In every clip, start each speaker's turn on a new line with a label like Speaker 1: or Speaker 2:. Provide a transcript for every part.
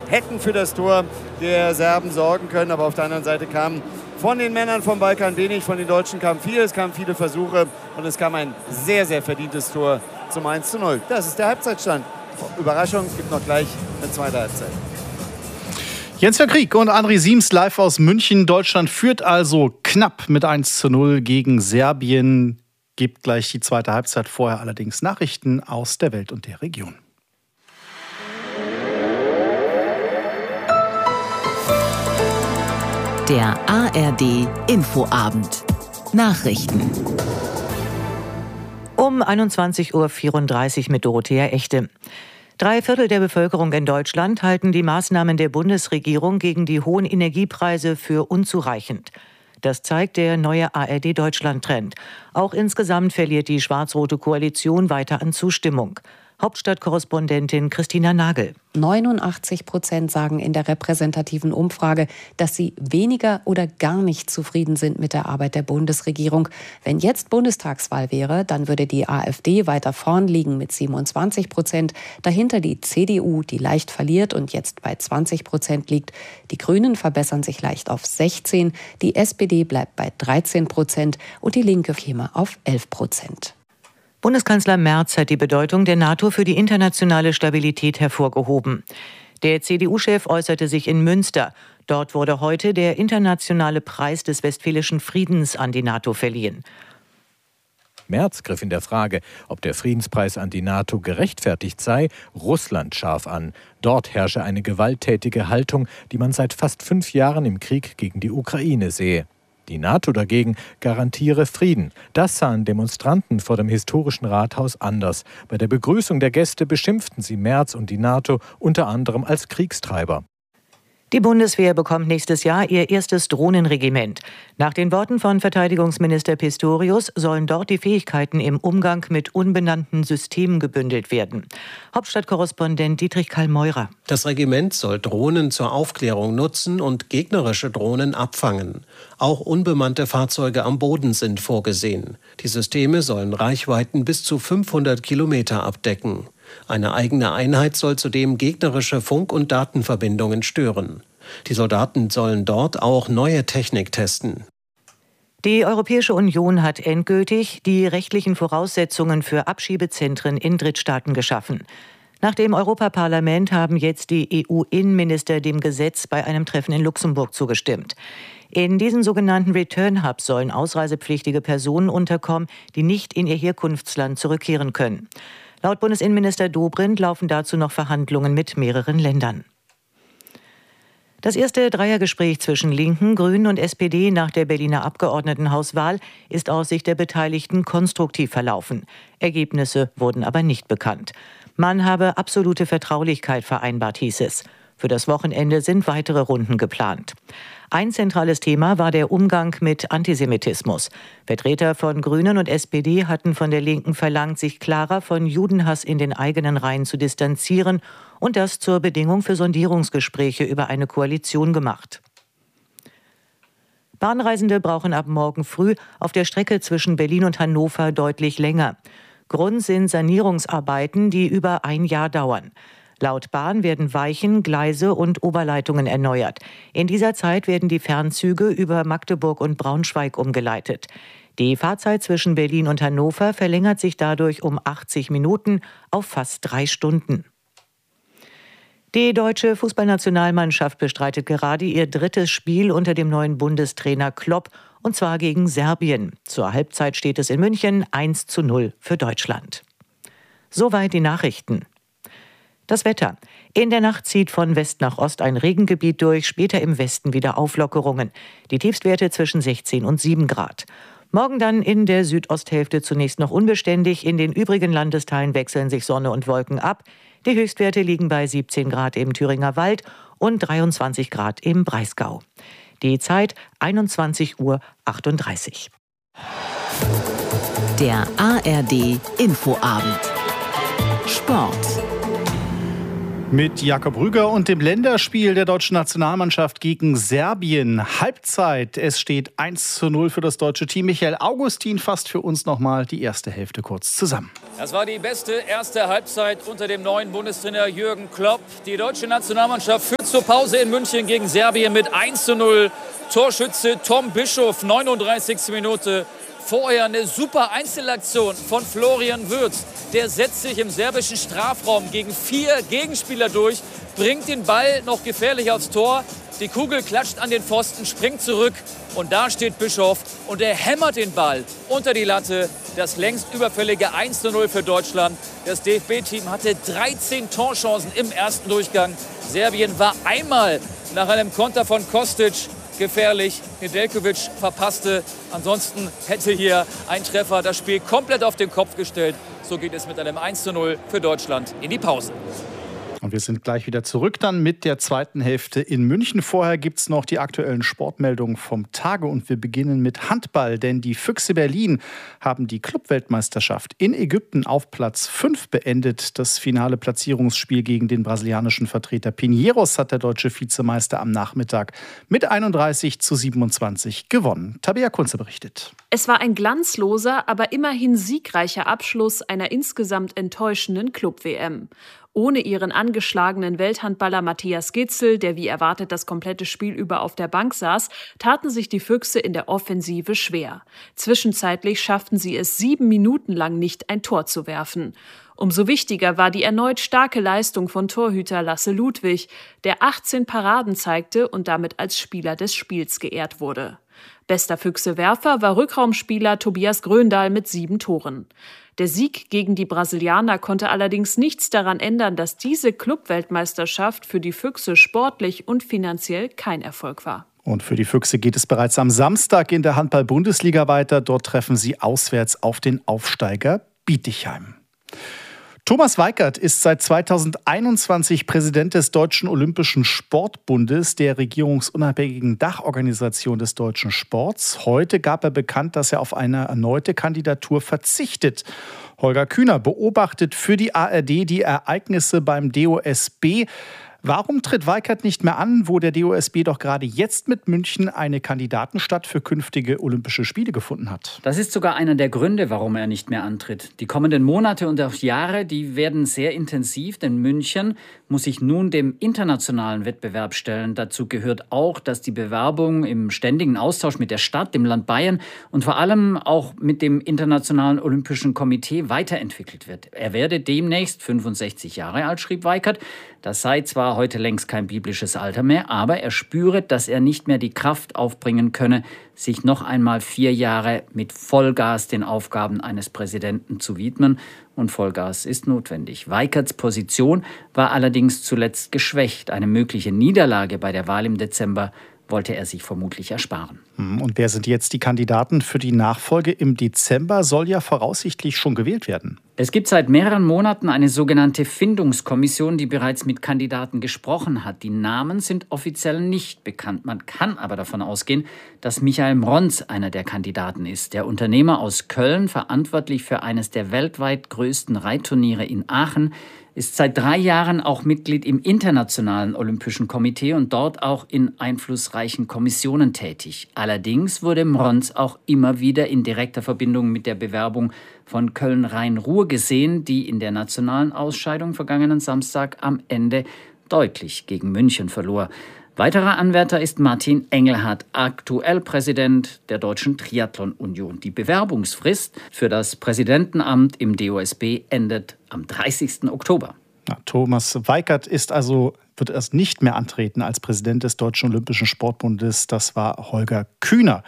Speaker 1: hätten für das Tor der Serben sorgen können. Aber auf der anderen Seite kamen von den Männern vom Balkan wenig, von den Deutschen kam viel, es kamen viele Versuche und es kam ein sehr, sehr verdientes Tor zum 1:0. Das ist der Halbzeitstand. Überraschung, es gibt noch gleich eine zweite Halbzeit.
Speaker 2: Jens Verkrieg und André Siems live aus München. Deutschland führt also knapp mit 1:0 gegen Serbien. Gibt gleich die zweite Halbzeit, vorher allerdings Nachrichten aus der Welt und der Region.
Speaker 3: Der ARD Infoabend. Nachrichten. Um 21:34 Uhr mit Dorothea Echte. 3/4 der Bevölkerung in Deutschland halten die Maßnahmen der Bundesregierung gegen die hohen Energiepreise für unzureichend. Das zeigt der neue ARD-Deutschland-Trend. Auch insgesamt verliert die schwarz-rote Koalition weiter an Zustimmung. Hauptstadtkorrespondentin Christina Nagel.
Speaker 4: 89% sagen in der repräsentativen Umfrage, dass sie weniger oder gar nicht zufrieden sind mit der Arbeit der Bundesregierung. Wenn jetzt Bundestagswahl wäre, dann würde die AfD weiter vorn liegen mit 27%. Dahinter die CDU, die leicht verliert und jetzt bei 20% liegt. Die Grünen verbessern sich leicht auf 16%, die SPD bleibt bei 13% und die Linke käme auf 11%.
Speaker 3: Bundeskanzler Merz hat die Bedeutung der NATO für die internationale Stabilität hervorgehoben. Der CDU-Chef äußerte sich in Münster. Dort wurde heute der internationale Preis des Westfälischen Friedens an die NATO verliehen.
Speaker 5: Merz griff in der Frage, ob der Friedenspreis an die NATO gerechtfertigt sei, Russland scharf an. Dort herrsche eine gewalttätige Haltung, die man seit fast 5 Jahren im Krieg gegen die Ukraine sehe. Die NATO dagegen garantiere Frieden. Das sahen Demonstranten vor dem historischen Rathaus anders. Bei der Begrüßung der Gäste beschimpften sie Merz und die NATO unter anderem als Kriegstreiber.
Speaker 3: Die Bundeswehr bekommt nächstes Jahr ihr erstes Drohnenregiment. Nach den Worten von Verteidigungsminister Pistorius sollen dort die Fähigkeiten im Umgang mit unbenannten Systemen gebündelt werden. Hauptstadtkorrespondent Dietrich Karl-Meurer.
Speaker 6: Das Regiment soll Drohnen zur Aufklärung nutzen und gegnerische Drohnen abfangen. Auch unbemannte Fahrzeuge am Boden sind vorgesehen. Die Systeme sollen Reichweiten bis zu 500 Kilometer abdecken. Eine eigene Einheit soll zudem gegnerische Funk- und Datenverbindungen stören. Die Soldaten sollen dort auch neue Technik testen.
Speaker 3: Die Europäische Union hat endgültig die rechtlichen Voraussetzungen für Abschiebezentren in Drittstaaten geschaffen. Nach dem Europaparlament haben jetzt die EU-Innenminister dem Gesetz bei einem Treffen in Luxemburg zugestimmt. In diesen sogenannten Return Hubs sollen ausreisepflichtige Personen unterkommen, die nicht in ihr Herkunftsland zurückkehren können. Laut Bundesinnenminister Dobrindt laufen dazu noch Verhandlungen mit mehreren Ländern. Das erste Dreiergespräch zwischen Linken, Grünen und SPD nach der Berliner Abgeordnetenhauswahl ist aus Sicht der Beteiligten konstruktiv verlaufen. Ergebnisse wurden aber nicht bekannt. Man habe absolute Vertraulichkeit vereinbart, hieß es. Für das Wochenende sind weitere Runden geplant. Ein zentrales Thema war der Umgang mit Antisemitismus. Vertreter von Grünen und SPD hatten von der Linken verlangt, sich klarer von Judenhass in den eigenen Reihen zu distanzieren und das zur Bedingung für Sondierungsgespräche über eine Koalition gemacht. Bahnreisende brauchen ab morgen früh auf der Strecke zwischen Berlin und Hannover deutlich länger. Grund sind Sanierungsarbeiten, die über ein Jahr dauern. Laut Bahn werden Weichen, Gleise und Oberleitungen erneuert. In dieser Zeit werden die Fernzüge über Magdeburg und Braunschweig umgeleitet. Die Fahrzeit zwischen Berlin und Hannover verlängert sich dadurch um 80 Minuten auf fast 3 Stunden. Die deutsche Fußballnationalmannschaft bestreitet gerade ihr 3. Spiel unter dem neuen Bundestrainer Klopp, und zwar gegen Serbien. Zur Halbzeit steht es in München 1:0 für Deutschland. Soweit die Nachrichten. Das Wetter. In der Nacht zieht von West nach Ost ein Regengebiet durch, später im Westen wieder Auflockerungen. Die Tiefstwerte zwischen 16 und 7 Grad. Morgen dann in der Südosthälfte zunächst noch unbeständig. In den übrigen Landesteilen wechseln sich Sonne und Wolken ab. Die Höchstwerte liegen bei 17 Grad im Thüringer Wald und 23 Grad im Breisgau. Die Zeit 21:38 Uhr. Der ARD Infoabend. Sport.
Speaker 2: Mit Jakob Rüger und dem Länderspiel der deutschen Nationalmannschaft gegen Serbien. Halbzeit. Es steht 1:0 für das deutsche Team. Michael Augustin fasst für uns nochmal die erste Hälfte kurz zusammen.
Speaker 7: Das war die beste erste Halbzeit unter dem neuen Bundestrainer Jürgen Klopp. Die deutsche Nationalmannschaft führt zur Pause in München gegen Serbien mit 1:0. Torschütze Tom Bischof, 39. Minute. Vorher eine super Einzelaktion von Florian Wirtz. Der setzt sich im serbischen Strafraum gegen 4 Gegenspieler durch, bringt den Ball noch gefährlich aufs Tor. Die Kugel klatscht an den Pfosten, springt zurück und da steht Bischof und er hämmert den Ball unter die Latte. Das längst überfällige 1:0 für Deutschland. Das DFB-Team hatte 13 Torchancen im ersten Durchgang. Serbien war einmal nach einem Konter von Kostic gefährlich. Nedeljkovic verpasste. Ansonsten hätte hier ein Treffer das Spiel komplett auf den Kopf gestellt. So geht es mit einem 1:0 für Deutschland in die Pause.
Speaker 2: Und wir sind gleich wieder zurück dann mit der zweiten Hälfte in München. Vorher gibt es noch die aktuellen Sportmeldungen vom Tage und wir beginnen mit Handball, denn die Füchse Berlin haben die Clubweltmeisterschaft in Ägypten auf Platz 5 beendet. Das finale Platzierungsspiel gegen den brasilianischen Vertreter Pinheiros hat der deutsche Vizemeister am Nachmittag mit 31:27 gewonnen. Tabea Kunze berichtet.
Speaker 8: Es war ein glanzloser, aber immerhin siegreicher Abschluss einer insgesamt enttäuschenden Club-WM. Ohne ihren angeschlagenen Welthandballer Matthias Gitzel, der wie erwartet das komplette Spiel über auf der Bank saß, taten sich die Füchse in der Offensive schwer. Zwischenzeitlich schafften sie es 7 Minuten lang nicht, ein Tor zu werfen. Umso wichtiger war die erneut starke Leistung von Torhüter Lasse Ludwig, der 18 Paraden zeigte und damit als Spieler des Spiels geehrt wurde. Bester Füchse-Werfer war Rückraumspieler Tobias Gröndahl mit 7 Toren. Der Sieg gegen die Brasilianer konnte allerdings nichts daran ändern, dass diese Clubweltmeisterschaft für die Füchse sportlich und finanziell kein Erfolg war.
Speaker 2: Und für die Füchse geht es bereits am Samstag in der Handball-Bundesliga weiter. Dort treffen sie auswärts auf den Aufsteiger Bietigheim. Thomas Weikert ist seit 2021 Präsident des Deutschen Olympischen Sportbundes, der regierungsunabhängigen Dachorganisation des deutschen Sports. Heute gab er bekannt, dass er auf eine erneute Kandidatur verzichtet. Holger Kühner beobachtet für die ARD die Ereignisse beim DOSB. Warum tritt Weikert nicht mehr an, wo der DOSB doch gerade jetzt mit München eine Kandidatenstadt für künftige Olympische Spiele gefunden hat?
Speaker 9: Das ist sogar einer der Gründe, warum er nicht mehr antritt. Die kommenden Monate und auch Jahre, die werden sehr intensiv, denn München muss sich nun dem internationalen Wettbewerb stellen. Dazu gehört auch, dass die Bewerbung im ständigen Austausch mit der Stadt, dem Land Bayern und vor allem auch mit dem Internationalen Olympischen Komitee weiterentwickelt wird. Er werde demnächst 65 Jahre alt, schrieb Weikert. Das sei zwar heute längst kein biblisches Alter mehr, aber er spüre, dass er nicht mehr die Kraft aufbringen könne, sich noch einmal 4 Jahre mit Vollgas den Aufgaben eines Präsidenten zu widmen. Und Vollgas ist notwendig. Weikerts Position war allerdings zuletzt geschwächt. Eine mögliche Niederlage bei der Wahl im Dezember wollte er sich vermutlich ersparen.
Speaker 2: Und wer sind jetzt die Kandidaten für die Nachfolge im Dezember? Soll ja voraussichtlich schon gewählt werden.
Speaker 9: Es gibt seit mehreren Monaten eine sogenannte Findungskommission, die bereits mit Kandidaten gesprochen hat. Die Namen sind offiziell nicht bekannt. Man kann aber davon ausgehen, dass Michael Mronz einer der Kandidaten ist. Der Unternehmer aus Köln, verantwortlich für eines der weltweit größten Reitturniere in Aachen, ist seit 3 Jahren auch Mitglied im Internationalen Olympischen Komitee und dort auch in einflussreichen Kommissionen tätig. Allerdings wurde Mronz auch immer wieder in direkter Verbindung mit der Bewerbung von Köln-Rhein-Ruhr gesehen, die in der nationalen Ausscheidung vergangenen Samstag am Ende deutlich gegen München verlor. Weiterer Anwärter ist Martin Engelhardt, aktuell Präsident der Deutschen Triathlon-Union. Die Bewerbungsfrist für das Präsidentenamt im DOSB endet am 30. Oktober.
Speaker 2: Thomas Weikert wird erst nicht mehr antreten als Präsident des Deutschen Olympischen Sportbundes. Das war Holger Kühner.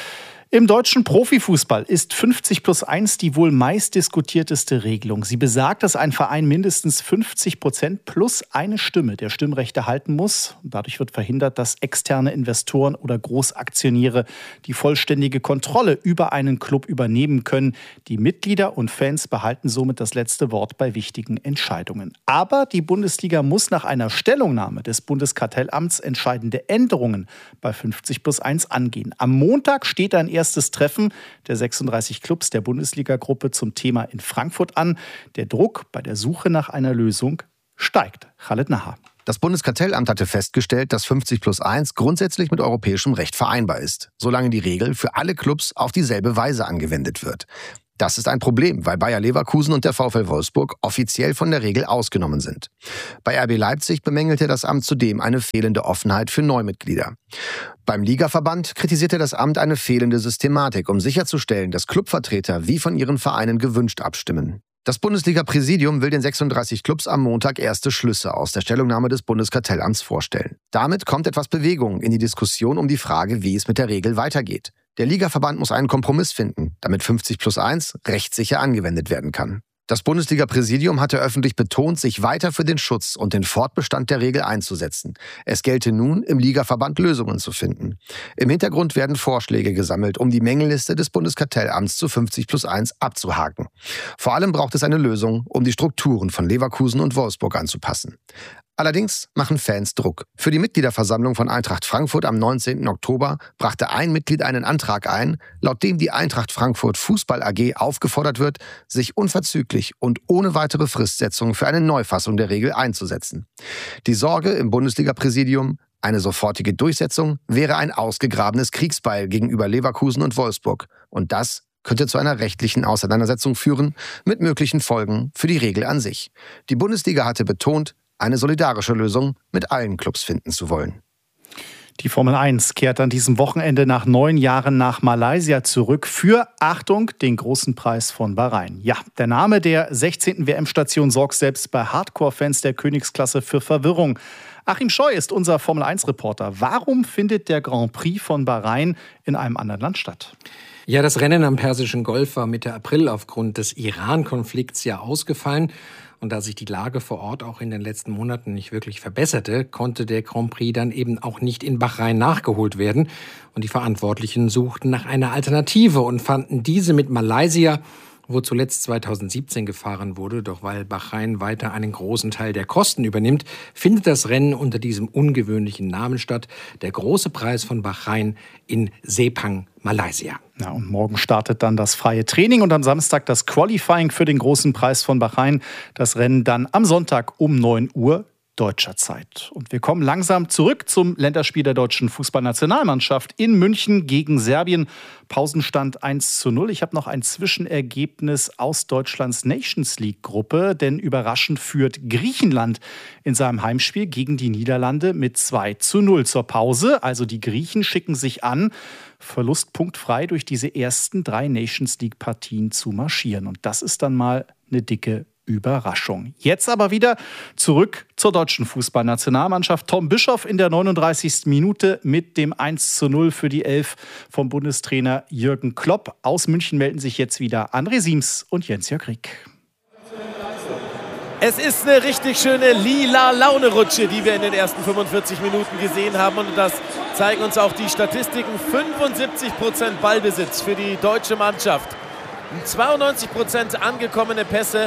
Speaker 2: Im deutschen Profifußball ist 50+1 die wohl meistdiskutierteste Regelung. Sie besagt, dass ein Verein mindestens 50% plus eine Stimme der Stimmrechte erhalten muss. Dadurch wird verhindert, dass externe Investoren oder Großaktionäre die vollständige Kontrolle über einen Club übernehmen können. Die Mitglieder und Fans behalten somit das letzte Wort bei wichtigen Entscheidungen. Aber die Bundesliga muss nach einer Stellungnahme des Bundeskartellamts entscheidende Änderungen bei 50+1 angehen. Am Montag steht ein erstes Treffen der 36 Clubs der Bundesliga-Gruppe zum Thema in Frankfurt an. Der Druck bei der Suche nach einer Lösung steigt. Khaled Nahar.
Speaker 10: Das Bundeskartellamt hatte festgestellt, dass 50+1 grundsätzlich mit europäischem Recht vereinbar ist, solange die Regel für alle Clubs auf dieselbe Weise angewendet wird. Das ist ein Problem, weil Bayer Leverkusen und der VfL Wolfsburg offiziell von der Regel ausgenommen sind. Bei RB Leipzig bemängelte das Amt zudem eine fehlende Offenheit für Neumitglieder. Beim Ligaverband kritisierte das Amt eine fehlende Systematik, um sicherzustellen, dass Clubvertreter wie von ihren Vereinen gewünscht abstimmen. Das Bundesliga-Präsidium will den 36 Clubs am Montag erste Schlüsse aus der Stellungnahme des Bundeskartellamts vorstellen. Damit kommt etwas Bewegung in die Diskussion um die Frage, wie es mit der Regel weitergeht. Der Ligaverband muss einen Kompromiss finden, damit 50+1 rechtssicher angewendet werden kann. Das Bundesliga-Präsidium hatte öffentlich betont, sich weiter für den Schutz und den Fortbestand der Regel einzusetzen. Es gelte nun, im Ligaverband Lösungen zu finden. Im Hintergrund werden Vorschläge gesammelt, um die Mängelliste des Bundeskartellamts zu 50+1 abzuhaken. Vor allem braucht es eine Lösung, um die Strukturen von Leverkusen und Wolfsburg anzupassen. Allerdings machen Fans Druck. Für die Mitgliederversammlung von Eintracht Frankfurt am 19. Oktober brachte ein Mitglied einen Antrag ein, laut dem die Eintracht Frankfurt Fußball AG aufgefordert wird, sich unverzüglich und ohne weitere Fristsetzung für eine Neufassung der Regel einzusetzen. Die Sorge im Bundesliga-Präsidium: eine sofortige Durchsetzung wäre ein ausgegrabenes Kriegsbeil gegenüber Leverkusen und Wolfsburg. Und das könnte zu einer rechtlichen Auseinandersetzung führen, mit möglichen Folgen für die Regel an sich. Die Bundesliga hatte betont, eine solidarische Lösung mit allen Clubs finden zu wollen.
Speaker 2: Die Formel 1 kehrt an diesem Wochenende nach 9 Jahren nach Malaysia zurück für, Achtung, den großen Preis von Bahrain. Ja, der Name der 16. WM-Station sorgt selbst bei Hardcore-Fans der Königsklasse für Verwirrung. Achim Scheu ist unser Formel 1-Reporter. Warum findet der Grand Prix von Bahrain in einem anderen Land statt?
Speaker 11: Ja, das Rennen am Persischen Golf war Mitte April aufgrund des Iran-Konflikts ja ausgefallen. Und da sich die Lage vor Ort auch in den letzten Monaten nicht wirklich verbesserte, konnte der Grand Prix dann eben auch nicht in Bahrain nachgeholt werden. Und die Verantwortlichen suchten nach einer Alternative und fanden diese mit Malaysia, wo zuletzt 2017 gefahren wurde. Doch weil Bahrain weiter einen großen Teil der Kosten übernimmt, findet das Rennen unter diesem ungewöhnlichen Namen statt. Der große Preis von Bahrain in Sepang, Malaysia.
Speaker 2: Ja, und morgen startet dann das freie Training und am Samstag das Qualifying für den großen Preis von Bahrain. Das Rennen dann am Sonntag um 9 Uhr deutscher Zeit. Und wir kommen langsam zurück zum Länderspiel der deutschen Fußballnationalmannschaft in München gegen Serbien. Pausenstand 1:0. Ich habe noch ein Zwischenergebnis aus Deutschlands Nations League-Gruppe, denn überraschend führt Griechenland in seinem Heimspiel gegen die Niederlande mit 2:0 zur Pause. Also die Griechen schicken sich an, verlustpunktfrei durch diese ersten 3 Nations League-Partien zu marschieren. Und das ist dann mal eine dicke Überraschung. Jetzt aber wieder zurück zur deutschen Fußballnationalmannschaft. Tom Bischoff in der 39. Minute mit dem 1:0 für die Elf vom Bundestrainer Jürgen Klopp. Aus München melden sich jetzt wieder André Siems und Jens-Jörg Rieck.
Speaker 12: Es ist eine richtig schöne lila Laune-Rutsche, die wir in den ersten 45 Minuten gesehen haben. Und das zeigen uns auch die Statistiken. 75% Ballbesitz für die deutsche Mannschaft. 92% angekommene Pässe,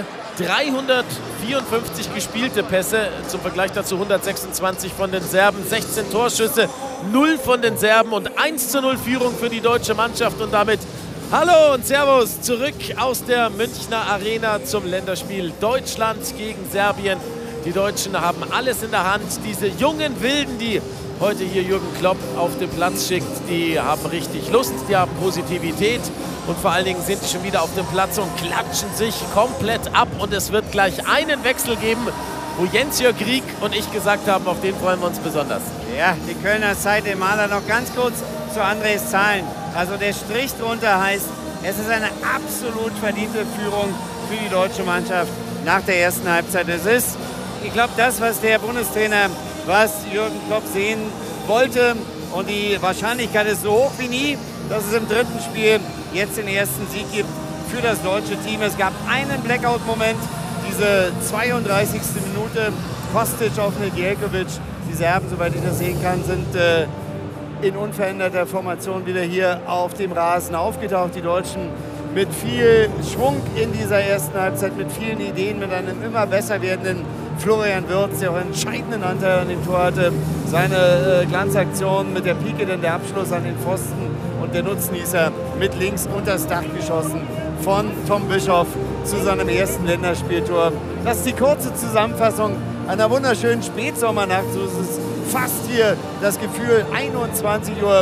Speaker 12: 354 gespielte Pässe, zum Vergleich dazu 126 von den Serben, 16 Torschüsse, 0 von den Serben und 1:0 Führung für die deutsche Mannschaft. Und damit hallo und Servus zurück aus der Münchner Arena zum Länderspiel Deutschland gegen Serbien. Die Deutschen haben alles in der Hand. Diese jungen Wilden, die heute hier Jürgen Klopp auf den Platz schickt, die haben richtig Lust, die haben Positivität. Und vor allen Dingen sind die schon wieder auf dem Platz und klatschen sich komplett ab. Und es wird gleich einen Wechsel geben, wo Jens-Jörg Rieck und ich gesagt haben, auf den freuen wir uns besonders.
Speaker 1: Ja, die Kölner Zeit im Maler noch ganz kurz zu Andres Zahlen. Also der Strich drunter heißt, es ist eine absolut verdiente Führung für die deutsche Mannschaft nach der ersten Halbzeit. Es ist, ich glaube, das, was der Bundestrainer, was Jürgen Klopp sehen wollte. Und die Wahrscheinlichkeit ist so hoch wie nie, dass es im dritten Spiel jetzt den ersten Sieg gibt für das deutsche Team. Es gab einen Blackout-Moment, diese 32. Minute. Kostic auf Nedjelkovic. Die Serben, soweit ich das sehen kann, sind in unveränderter Formation wieder hier auf dem Rasen aufgetaucht. Die Deutschen mit viel Schwung in dieser ersten Halbzeit, mit vielen Ideen, mit einem immer besser werdenden Florian Wirtz, der auch einen entscheidenden Anteil an dem Tor hatte. Seine Glanzaktion mit der Pike, dann der Abschluss an den Pfosten und der Nutznießer mit links unters Dach geschossen von Tom Bischoff zu seinem ersten Länderspieltor. Das ist die kurze Zusammenfassung einer wunderschönen Spätsommernacht. So ist es fast hier das Gefühl, 21:47 Uhr,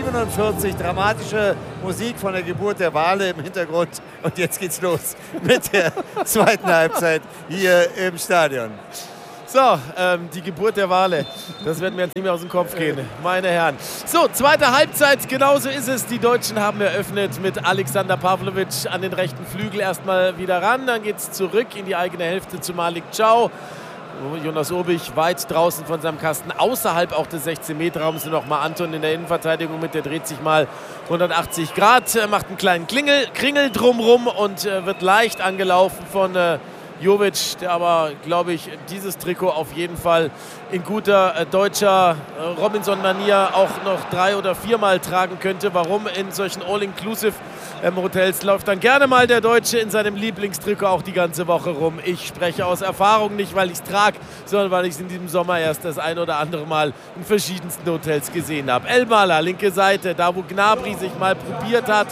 Speaker 1: dramatische Musik von der Geburt der Wale im Hintergrund. Und jetzt geht's los mit der zweiten Halbzeit hier im Stadion.
Speaker 12: So, die Geburt der Wale, das wird mir jetzt nicht mehr aus dem Kopf gehen, meine Herren. So, zweite Halbzeit, genauso ist es. Die Deutschen haben eröffnet mit Alexander Pavlovic an den rechten Flügel erstmal wieder ran. Dann geht es zurück in die eigene Hälfte zu Malik Thiaw. Jonas Obich weit draußen von seinem Kasten, außerhalb auch des 16-Meter-Raums. Nochmal Anton in der Innenverteidigung mit, der dreht sich mal 180 Grad, macht einen kleinen Kringel drumrum und wird leicht angelaufen von Jovic, der aber, glaube ich, dieses Trikot auf jeden Fall in guter deutscher Robinson-Manier auch noch 3- oder 4-mal tragen könnte. Warum? In solchen All-Inclusive-Hotels läuft dann gerne mal der Deutsche in seinem Lieblingstrikot auch die ganze Woche rum. Ich spreche aus Erfahrung, nicht weil ich es trage, sondern weil ich es in diesem Sommer erst das ein oder andere Mal in verschiedensten Hotels gesehen habe. Elmaler, linke Seite, da wo Gnabry sich mal probiert hat,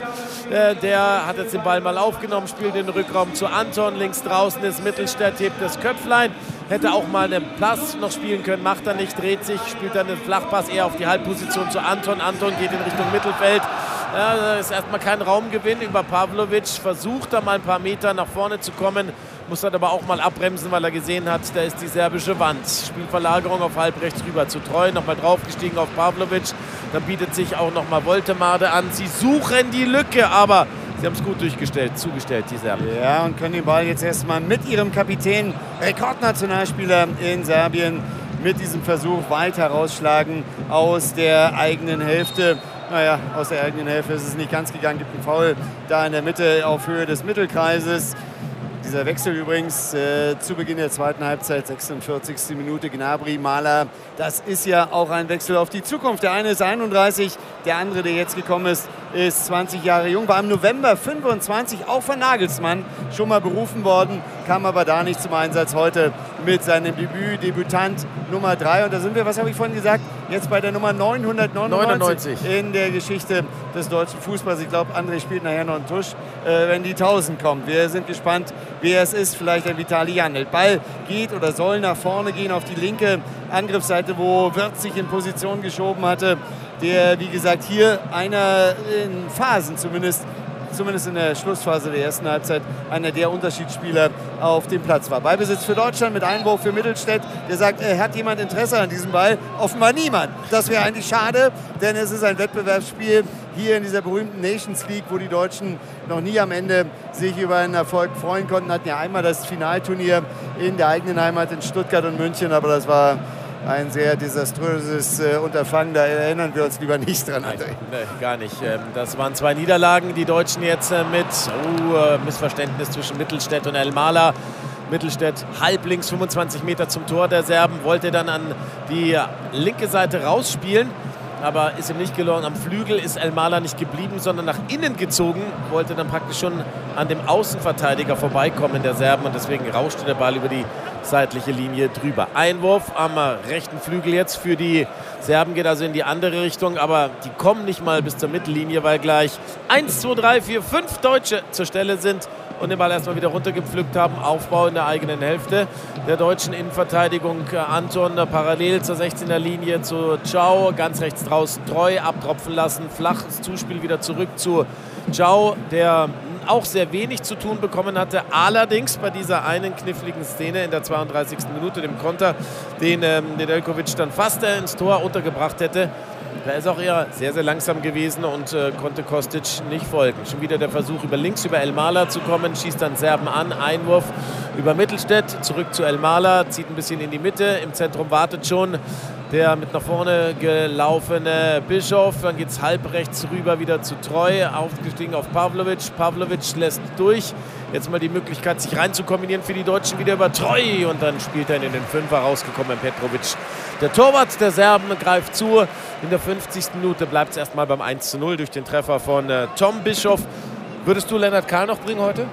Speaker 12: der hat jetzt den Ball mal aufgenommen, spielt den Rückraum zu Anton, links draußen ist Mittelstädt, hebt das Köpflein, hätte auch mal einen Pass noch spielen können, macht er nicht, dreht sich, spielt dann den Flachpass eher auf die Halbposition zu Anton. Anton geht in Richtung Mittelfeld. Ja, da ist erstmal kein Raumgewinn über Pavlovic, versucht da mal ein paar Meter nach vorne zu kommen, muss dann aber auch mal abbremsen, weil er gesehen hat, da ist die serbische Wand. Spielverlagerung auf halb rechts rüber zu Treu, nochmal draufgestiegen auf Pavlovic, dann bietet sich auch nochmal Woltemade an. Sie suchen die Lücke, aber sie haben es gut zugestellt, die Serben.
Speaker 1: Ja, und können den Ball jetzt erstmal mit ihrem Kapitän, Rekordnationalspieler in Serbien, mit diesem Versuch weit herausschlagen aus der eigenen Hälfte. Naja, aus der eigenen Hälfte ist es nicht ganz gegangen, gibt einen Foul da in der Mitte auf Höhe des Mittelkreises. Dieser Wechsel übrigens zu Beginn der zweiten Halbzeit, 46. Minute, Gnabry, Mahler. Das ist ja auch ein Wechsel auf die Zukunft. Der eine ist 31, der andere, der jetzt gekommen ist 20 Jahre jung. War im November 25 auch von Nagelsmann schon mal berufen worden, kam aber da nicht zum Einsatz. Heute mit seinem Debütant Nummer 3. Und da sind wir, was habe ich vorhin gesagt, jetzt bei der Nummer 999 in der Geschichte des deutschen Fußballs. Ich glaube, André spielt nachher noch einen Tusch, wenn die 1000 kommt. Wir sind gespannt, wer es ist. Vielleicht der Vitali Jandl. Ball geht oder soll nach vorne gehen auf die linke Angriffsseite, wo Wirtz sich in Position geschoben hatte. Der, wie gesagt, hier einer in Phasen zumindest in der Schlussphase der ersten Halbzeit einer der Unterschiedsspieler auf dem Platz war. Ballbesitz für Deutschland mit Einwurf für Mittelstädt. Der sagt, hat jemand Interesse an diesem Ball? Offenbar niemand. Das wäre eigentlich schade, denn es ist ein Wettbewerbsspiel hier in dieser berühmten Nations League, wo die Deutschen noch nie am Ende sich über einen Erfolg freuen konnten. Hatten ja einmal das Finalturnier in der eigenen Heimat in Stuttgart und München, aber das war ein sehr desaströses Unterfangen, da erinnern wir uns lieber nicht dran.
Speaker 12: Nein, gar nicht. Das waren 2 Niederlagen, die Deutschen jetzt mit Missverständnis zwischen Mittelstädt und Elmaler. Mittelstädt halblinks 25 Meter zum Tor der Serben, wollte dann an die linke Seite rausspielen, aber ist ihm nicht gelungen. Am Flügel ist Elmaler nicht geblieben, sondern nach innen gezogen, wollte dann praktisch schon an dem Außenverteidiger vorbeikommen der Serben und deswegen rauschte der Ball über die seitliche Linie drüber. Einwurf am rechten Flügel jetzt für die Serben, geht also in die andere Richtung, aber die kommen nicht mal bis zur Mittellinie, weil gleich 1, 2, 3, 4, 5 Deutsche zur Stelle sind und den Ball erstmal wieder runtergepflückt haben. Aufbau in der eigenen Hälfte der deutschen Innenverteidigung. Anton parallel zur 16er Linie zu Thiaw, ganz rechts draußen Treu, abtropfen lassen, flaches Zuspiel wieder zurück zu Thiaw, der auch sehr wenig zu tun bekommen hatte. Allerdings bei dieser einen kniffligen Szene in der 32. Minute, dem Konter, den Nedeljkovic dann fast ins Tor untergebracht hätte. Da ist auch eher sehr, sehr langsam gewesen und konnte Kostic nicht folgen. Schon wieder der Versuch, über links über Elmaler zu kommen, schießt dann Serben an. Einwurf über Mittelstädt, zurück zu Elmaler, zieht ein bisschen in die Mitte. Im Zentrum wartet schon der mit nach vorne gelaufene Bischof. Dann geht es halb rechts rüber wieder zu Treu, aufgestiegen auf Pavlovic. Pavlovic lässt durch. Jetzt mal die Möglichkeit, sich reinzukombinieren für die Deutschen wieder über Treu. Und dann spielt er in den Fünfer rausgekommen, Petrovic. Der Torwart der Serben greift zu. In der 50. Minute bleibt es erstmal beim 1:0 durch den Treffer von Tom Bischof. Würdest du Lennart Kahl noch bringen heute?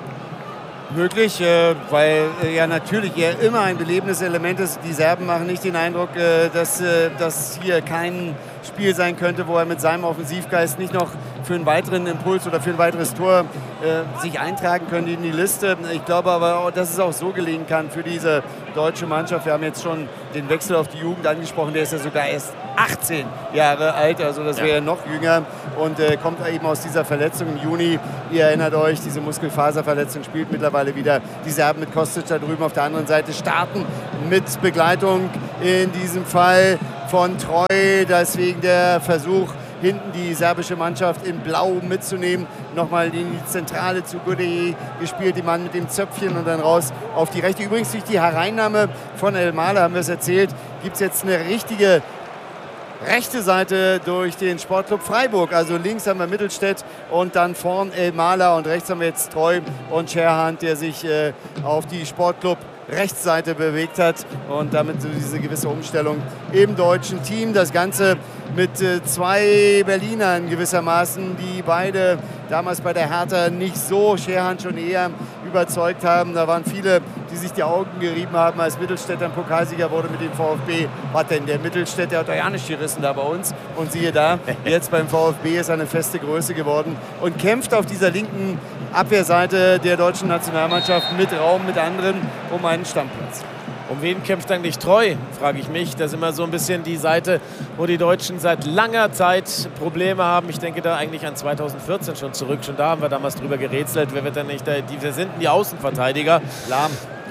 Speaker 1: Möglich, weil ja natürlich er immer ein belebendes Element ist. Die Serben machen nicht den Eindruck, dass hier kein Spiel sein könnte, wo er mit seinem Offensivgeist nicht noch für einen weiteren Impuls oder für ein weiteres Tor sich eintragen könnte in die Liste. Ich glaube aber, dass es auch so gelingen kann für diese deutsche Mannschaft. Wir haben jetzt schon den Wechsel auf die Jugend angesprochen, der ist ja sogar erst 18 Jahre alt, also das wäre noch jünger und kommt eben aus dieser Verletzung im Juni. Ihr erinnert euch, diese Muskelfaserverletzung spielt mittlerweile wieder. Die Serben mit Kostic da drüben auf der anderen Seite starten mit Begleitung in diesem Fall von Treu. Deswegen der Versuch, hinten die serbische Mannschaft in Blau mitzunehmen. Nochmal in die Zentrale zu Gudey gespielt, die Mann mit dem Zöpfchen und dann raus auf die rechte. Übrigens durch die Hereinnahme von Elmalah, haben wir es erzählt, gibt es jetzt eine richtige rechte Seite durch den Sportclub Freiburg. Also links haben wir Mittelstädt und dann vorn Elmalah und rechts haben wir jetzt Treu und Scherhand, der sich auf die Sportclub Rechtsseite bewegt hat und damit so diese gewisse Umstellung im deutschen Team. Das Ganze mit zwei Berlinern gewissermaßen, die beide damals bei der Hertha nicht so, Scherhand schon eher überzeugt haben. Da waren viele, die sich die Augen gerieben haben, als Mittelstädt dann Pokalsieger wurde mit dem VfB. Was denn, der Mittelstädt, der hat doch ja nicht gerissen da bei uns. Und siehe da, jetzt beim VfB ist er eine feste Größe geworden und kämpft auf dieser linken Abwehrseite der deutschen Nationalmannschaft mit Raum, mit anderen um einen Stammplatz.
Speaker 12: Um wen kämpft eigentlich Treu, frage ich mich. Das ist immer so ein bisschen die Seite, wo die Deutschen seit langer Zeit Probleme haben. Ich denke da eigentlich an 2014 schon zurück. Schon da haben wir damals drüber gerätselt. Wer wird denn nicht, wer sind denn die Außenverteidiger?
Speaker 1: Lahm.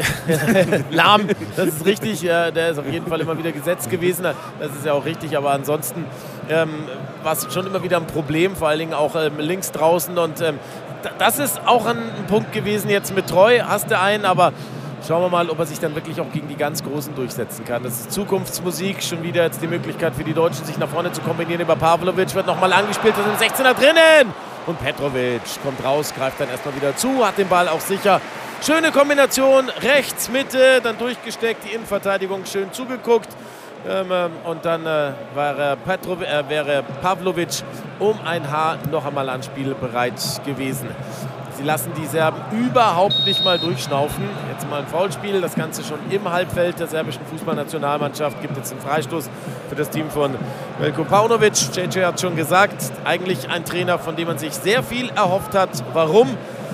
Speaker 12: Lahm, das ist richtig. Der ist auf jeden Fall immer wieder gesetzt gewesen. Das ist ja auch richtig. Aber ansonsten war es schon immer wieder ein Problem, vor allen Dingen auch links draußen. Und das ist auch ein Punkt gewesen jetzt mit Treu. Hast du einen, aber schauen wir mal, ob er sich dann wirklich auch gegen die ganz Großen durchsetzen kann. Das ist Zukunftsmusik. Schon wieder jetzt die Möglichkeit für die Deutschen, sich nach vorne zu kombinieren. Über Pavlovic wird nochmal angespielt. Das ist im 16er drinnen. Und Petrovic kommt raus, greift dann erstmal wieder zu, hat den Ball auch sicher. Schöne Kombination, rechts, Mitte, dann durchgesteckt, die Innenverteidigung schön zugeguckt. Und dann wäre Pavlovic um ein Haar noch einmal anspielbereit gewesen. Sie lassen die Serben überhaupt nicht mal durchschnaufen. Jetzt mal ein Foulspiel, das Ganze schon im Halbfeld der serbischen Fußballnationalmannschaft. Gibt jetzt einen Freistoß für das Team von Veljko Paunovic. JJ hat schon gesagt, eigentlich ein Trainer, von dem man sich sehr viel erhofft hat. Warum?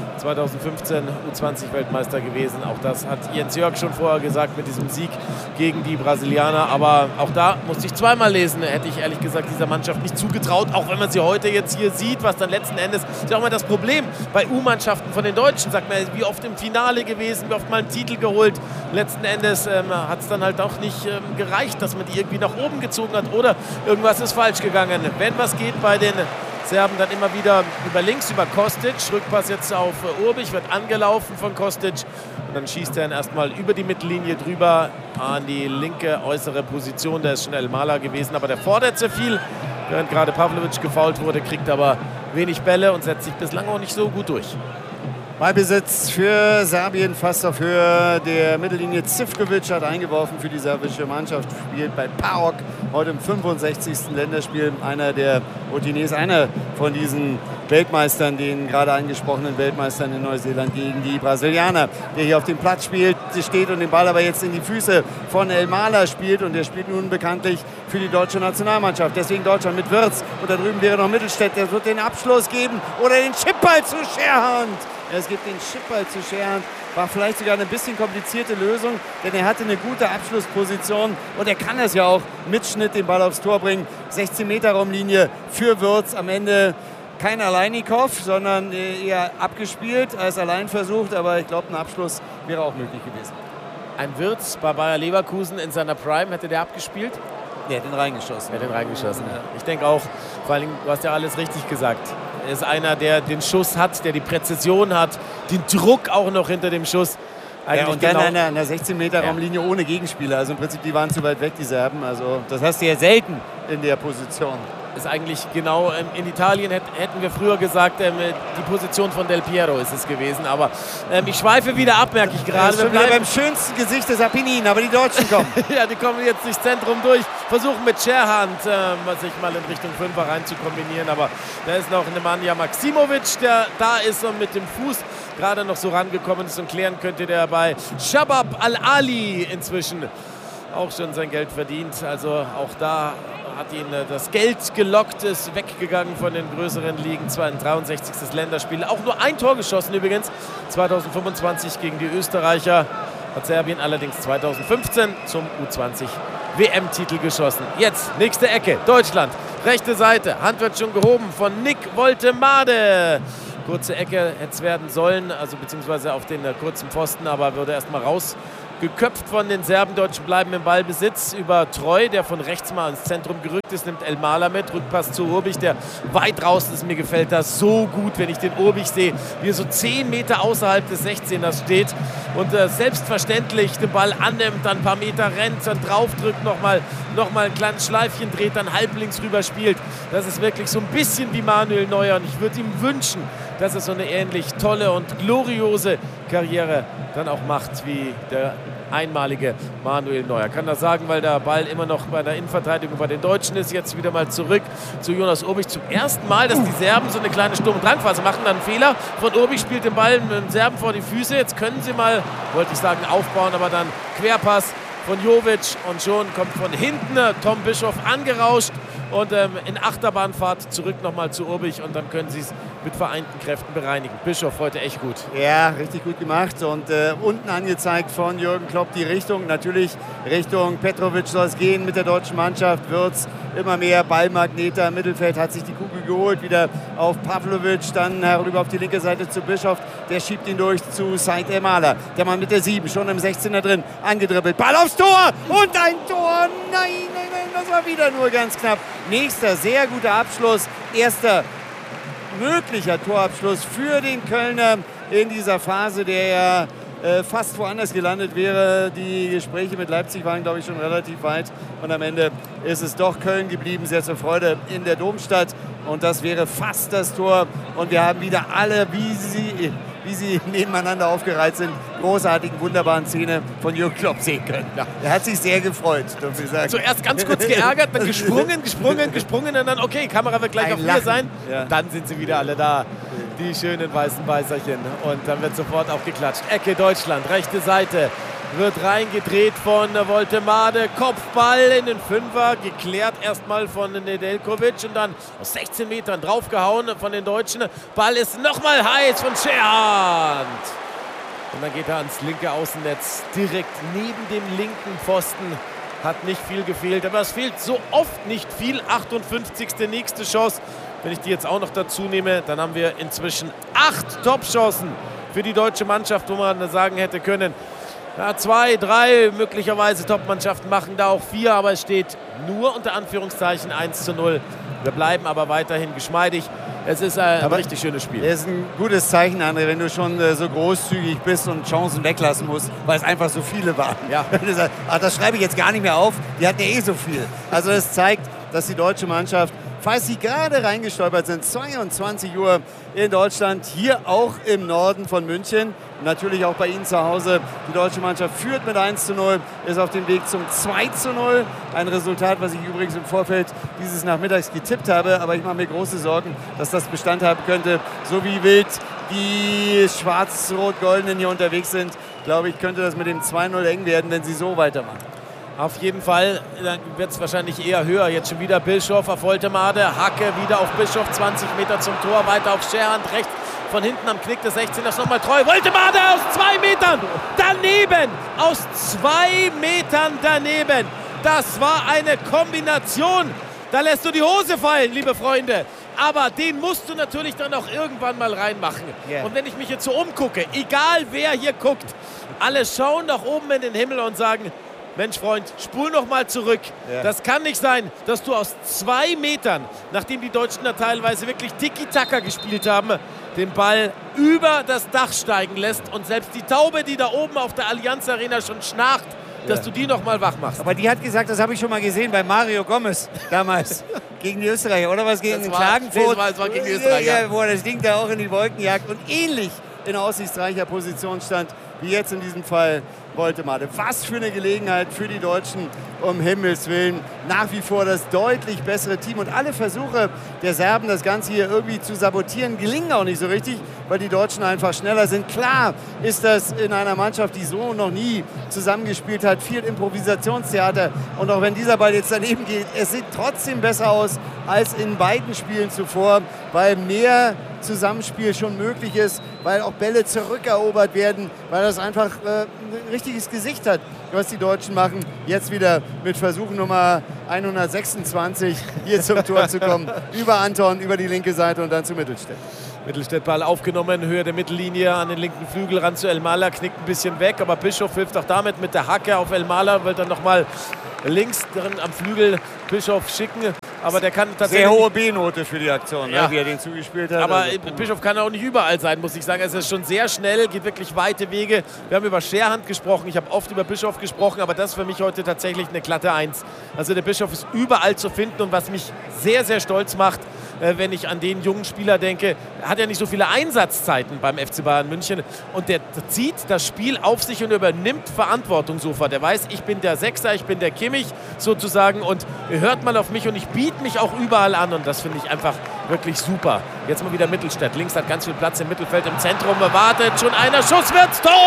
Speaker 12: 2015 U20-Weltmeister gewesen. Auch das hat Jens Jörg schon vorher gesagt mit diesem Sieg gegen die Brasilianer. Aber auch da musste ich zweimal lesen. Hätte ich ehrlich gesagt dieser Mannschaft nicht zugetraut. Auch wenn man sie heute jetzt hier sieht, was dann letzten Endes ist ja auch mal das Problem bei U-Mannschaften von den Deutschen. Sagt man, wie oft im Finale gewesen, wie oft mal einen Titel geholt. Letzten Endes hat es dann halt auch nicht gereicht, dass man die irgendwie nach oben gezogen hat. Oder irgendwas ist falsch gegangen. Wenn was geht bei den Serben, dann immer wieder über links, über Kostic. Rückpass jetzt auf Urbich, wird angelaufen von Kostic. Und dann schießt er ihn erstmal über die Mittellinie drüber an die linke äußere Position. Da ist schon Elmalah gewesen, aber der fordert sehr viel. Während gerade Pavlovic gefoult wurde, kriegt aber wenig Bälle und setzt sich bislang auch nicht so gut durch.
Speaker 1: Ballbesitz für Serbien fast auf Höhe der Mittellinie. Zivkovic hat eingeworfen für die serbische Mannschaft. Spielt bei PAOK heute im 65. Länderspiel. Einer der Routiniers, einer von diesen Weltmeistern, den gerade angesprochenen Weltmeistern in Neuseeland gegen die Brasilianer, der hier auf dem Platz steht und den Ball aber jetzt in die Füße von Elmalah spielt. Und der spielt nun bekanntlich für die deutsche Nationalmannschaft. Deswegen Deutschland mit Wirtz. Und da drüben wäre noch Mittelstädt. Der wird den Abschluss geben oder den Chipball zu Scherhand. Es gibt den Chipball zu Scherhand. War vielleicht sogar eine bisschen komplizierte Lösung, denn er hatte eine gute Abschlussposition und er kann es ja auch mit Schnitt den Ball aufs Tor bringen. 16-Meter-Raumlinie für Wirtz. Am Ende kein Aleinikow, sondern eher abgespielt als allein versucht. Aber ich glaube, ein Abschluss wäre auch möglich gewesen.
Speaker 12: Ein Wirtz bei Bayer Leverkusen in seiner Prime, hätte der abgespielt?
Speaker 1: Der hat den reingeschossen.
Speaker 12: Der hat den reingeschossen. Ja. Ich denke auch, vor allem, du hast ja alles richtig gesagt. Er ist einer, der den Schuss hat, der die Präzision hat, den Druck auch noch hinter dem Schuss.
Speaker 1: Ja, und dann an der 16-Meter-Raumlinie ohne Gegenspieler. Also im Prinzip, die waren zu weit weg, die Serben. Also das hast du ja selten in der Position.
Speaker 12: Ist eigentlich genau, in Italien hätten wir früher gesagt, die Position von Del Piero ist es gewesen. Aber ich schweife wieder ab, merke ich gerade.
Speaker 1: Wir bleiben beim schönsten Gesicht des Apenninen, aber die Deutschen kommen.
Speaker 12: Ja, die kommen jetzt durchs Zentrum durch, versuchen mit Scherhand sich mal in Richtung Fünfer rein zu kombinieren. Aber da ist noch Nemanja Maksimovic, der da ist und mit dem Fuß gerade noch so rangekommen ist und klären könnte, der bei Shabab Al-Ali inzwischen auch schon sein Geld verdient. Also auch da hat ihn das Geld gelockt, ist weggegangen von den größeren Ligen. 63. Länderspiel. Auch nur ein Tor geschossen übrigens. 2025 gegen die Österreicher. Hat Serbien allerdings 2015 zum U20 WM-Titel geschossen. Jetzt nächste Ecke. Deutschland. Rechte Seite. Hand wird schon gehoben von Nick Woltemade. Kurze Ecke hätte es werden sollen, also beziehungsweise auf den kurzen Pfosten, aber würde erstmal rausgeköpft von den Serben. Deutschen bleiben im Ballbesitz über Treu, der von rechts mal ins Zentrum gerückt ist, nimmt Elmaler mit. Rückpass zu Urbich, der weit draußen ist. Mir gefällt das so gut, wenn ich den Urbich sehe, wie er so 10 Meter außerhalb des 16ers steht und selbstverständlich den Ball annimmt, dann ein paar Meter rennt, dann draufdrückt, nochmal ein kleines Schleifchen dreht, dann halblinks rüber spielt. Das ist wirklich so ein bisschen wie Manuel Neuer und ich würde ihm wünschen, dass er so eine ähnlich tolle und gloriose Karriere dann auch macht wie der einmalige Manuel Neuer. Kann das sagen, weil der Ball immer noch bei der Innenverteidigung bei den Deutschen ist. Jetzt wieder mal zurück zu Jonas Urbich. Zum ersten Mal, dass die Serben so eine kleine Sturm- und Drangphase machen. Dann einen Fehler von Urbich, spielt den Ball mit dem Serben vor die Füße. Jetzt können sie mal, wollte ich sagen, aufbauen, aber dann Querpass von Jovic und schon kommt von hinten Tom Bischoff angerauscht und in Achterbahnfahrt zurück nochmal zu Urbich und dann können sie es mit vereinten Kräften bereinigen. Bischoff heute echt gut.
Speaker 1: Ja, richtig gut gemacht und unten angezeigt von Jürgen Klopp die Richtung. Natürlich Richtung Petrovic soll es gehen mit der deutschen Mannschaft. Wirtz immer mehr Ballmagnete im Mittelfeld, hat sich die Kugel geholt, wieder auf Pavlovic, dann herüber auf die linke Seite zu Bischoff. Der schiebt ihn durch zu Said Elmaler. Der Mann mit der 7, schon im 16er drin, angedribbelt. Ball aufs Tor und ein Tor. Nein, das war wieder nur ganz knapp. Nächster sehr guter Abschluss. Erster möglicher Torabschluss für den Kölner in dieser Phase, der ja fast woanders gelandet wäre. Die Gespräche mit Leipzig waren, glaube ich, schon relativ weit. Und am Ende ist es doch Köln geblieben, sehr zur Freude in der Domstadt. Und das wäre fast das Tor. Und wir haben wieder alle, wie sie nebeneinander aufgereiht sind, großartigen, wunderbaren Szene von Jürgen Klopp sehen können. Ja. Er hat sich sehr gefreut, dürfen wir sagen.
Speaker 12: Zuerst ganz kurz geärgert, dann gesprungen und dann, okay, Kamera wird gleich auf hier sein. Ja. Dann sind sie wieder alle da, die schönen weißen Beißerchen. Und dann wird sofort auch geklatscht. Ecke Deutschland, rechte Seite. Wird reingedreht von Woltemade, Kopfball in den Fünfer, geklärt erstmal von Nedeljkovic und dann aus 16 Metern draufgehauen von den Deutschen. Ball ist nochmal heiß von Scherhand. Und dann geht er ans linke Außennetz, direkt neben dem linken Pfosten. Hat nicht viel gefehlt, aber es fehlt so oft nicht viel. 58. nächste Chance. Wenn ich die jetzt auch noch dazu nehme, dann haben wir inzwischen 8 Top-Chancen für die deutsche Mannschaft, wo man sagen hätte können, ja, 2, 3 möglicherweise Top-Mannschaften machen da auch 4, aber es steht nur unter Anführungszeichen 1:0. Wir bleiben aber weiterhin geschmeidig. Es ist ein richtig schönes Spiel.
Speaker 1: Das ist ein gutes Zeichen, André, wenn du schon so großzügig bist und Chancen weglassen musst, weil es einfach so viele waren. Ja. Das schreibe ich jetzt gar nicht mehr auf, die hatten ja eh so viel. Also das zeigt, dass die deutsche Mannschaft, falls sie gerade reingestolpert sind, 22 Uhr in Deutschland, hier auch im Norden von München, natürlich auch bei Ihnen zu Hause. Die deutsche Mannschaft führt mit 1:0, ist auf dem Weg zum 2:0. Ein Resultat, was ich übrigens im Vorfeld dieses Nachmittags getippt habe, aber ich mache mir große Sorgen, dass das Bestand haben könnte. So wie wild die Schwarz-Rot-Goldenen hier unterwegs sind, glaube ich, könnte das mit dem 2:0 eng werden, wenn sie so weitermachen.
Speaker 12: Auf jeden Fall, dann wird es wahrscheinlich eher höher. Jetzt schon wieder Bischoff auf Woltemade, Hacke wieder auf Bischoff, 20 Meter zum Tor, weiter auf Scherhand, rechts von hinten am Knick des 16ers nochmal Treu. Woltemade aus 2 Metern daneben, aus 2 Metern daneben. Das war eine Kombination. Da lässt du die Hose fallen, liebe Freunde. Aber den musst du natürlich dann auch irgendwann mal reinmachen. Yeah. Und wenn ich mich jetzt so umgucke, egal wer hier guckt, alle schauen nach oben in den Himmel und sagen, Mensch, Freund, spul noch mal zurück. Ja. Das kann nicht sein, dass du aus 2 Metern, nachdem die Deutschen da teilweise wirklich Tiki-Taka gespielt haben, den Ball über das Dach steigen lässt und selbst die Taube, die da oben auf der Allianz Arena schon schnarcht, dass du die noch mal wach machst.
Speaker 1: Aber die hat gesagt, das habe ich schon mal gesehen bei Mario Gomez damals gegen die Österreicher, oder was? Gegen Klagenfurt.
Speaker 12: Das war gegen die Österreicher.
Speaker 1: Ja, wo das Ding da auch in die Wolken jagt und ähnlich in aussichtsreicher Position stand, wie jetzt in diesem Fall Woltemade. Was für eine Gelegenheit für die Deutschen, um Himmels Willen. Nach wie vor das deutlich bessere Team. Und alle Versuche der Serben, das Ganze hier irgendwie zu sabotieren, gelingen auch nicht so richtig, weil die Deutschen einfach schneller sind. Klar ist das in einer Mannschaft, die so noch nie zusammengespielt hat, viel Improvisationstheater. Und auch wenn dieser Ball jetzt daneben geht, es sieht trotzdem besser aus als in beiden Spielen zuvor, weil mehr Zusammenspiel schon möglich ist, weil auch Bälle zurückerobert werden, weil das einfach ein richtiges Gesicht hat, was die Deutschen machen. Jetzt wieder mit Versuch Nummer 126 hier zum Tor zu kommen. Über Anton, über die linke Seite und dann zu Mittelstädt.
Speaker 12: Mittelstädt Ball aufgenommen, Höhe der Mittellinie an den linken Flügel, ran zu Elmaler, knickt ein bisschen weg, aber Bischof hilft auch damit mit der Hacke auf Elmaler, will dann nochmal links drin am Flügel Bischof schicken, aber der kann tatsächlich...
Speaker 1: Sehr hohe B-Note für die Aktion, ja, wie er den zugespielt hat.
Speaker 12: Aber
Speaker 1: also,
Speaker 12: Bischof kann auch nicht überall sein, muss ich sagen. Es ist schon sehr schnell, geht wirklich weite Wege. Wir haben über Scherhand gesprochen, ich habe oft über Bischof gesprochen, aber das ist für mich heute tatsächlich eine glatte 1. Also der Bischof ist überall zu finden und was mich sehr, sehr stolz macht, wenn ich an den jungen Spieler denke, hat ja nicht so viele Einsatzzeiten beim FC Bayern München und der zieht das Spiel auf sich und übernimmt Verantwortung sofort. Der weiß, ich bin der Sechser, ich bin der Kimmich sozusagen und hört mal auf mich und ich biete mich auch überall an und das finde ich einfach wirklich super. Jetzt mal wieder Mittelstädt. Links hat ganz viel Platz im Mittelfeld, im Zentrum wartet schon einer. Schuss wird's, Tor!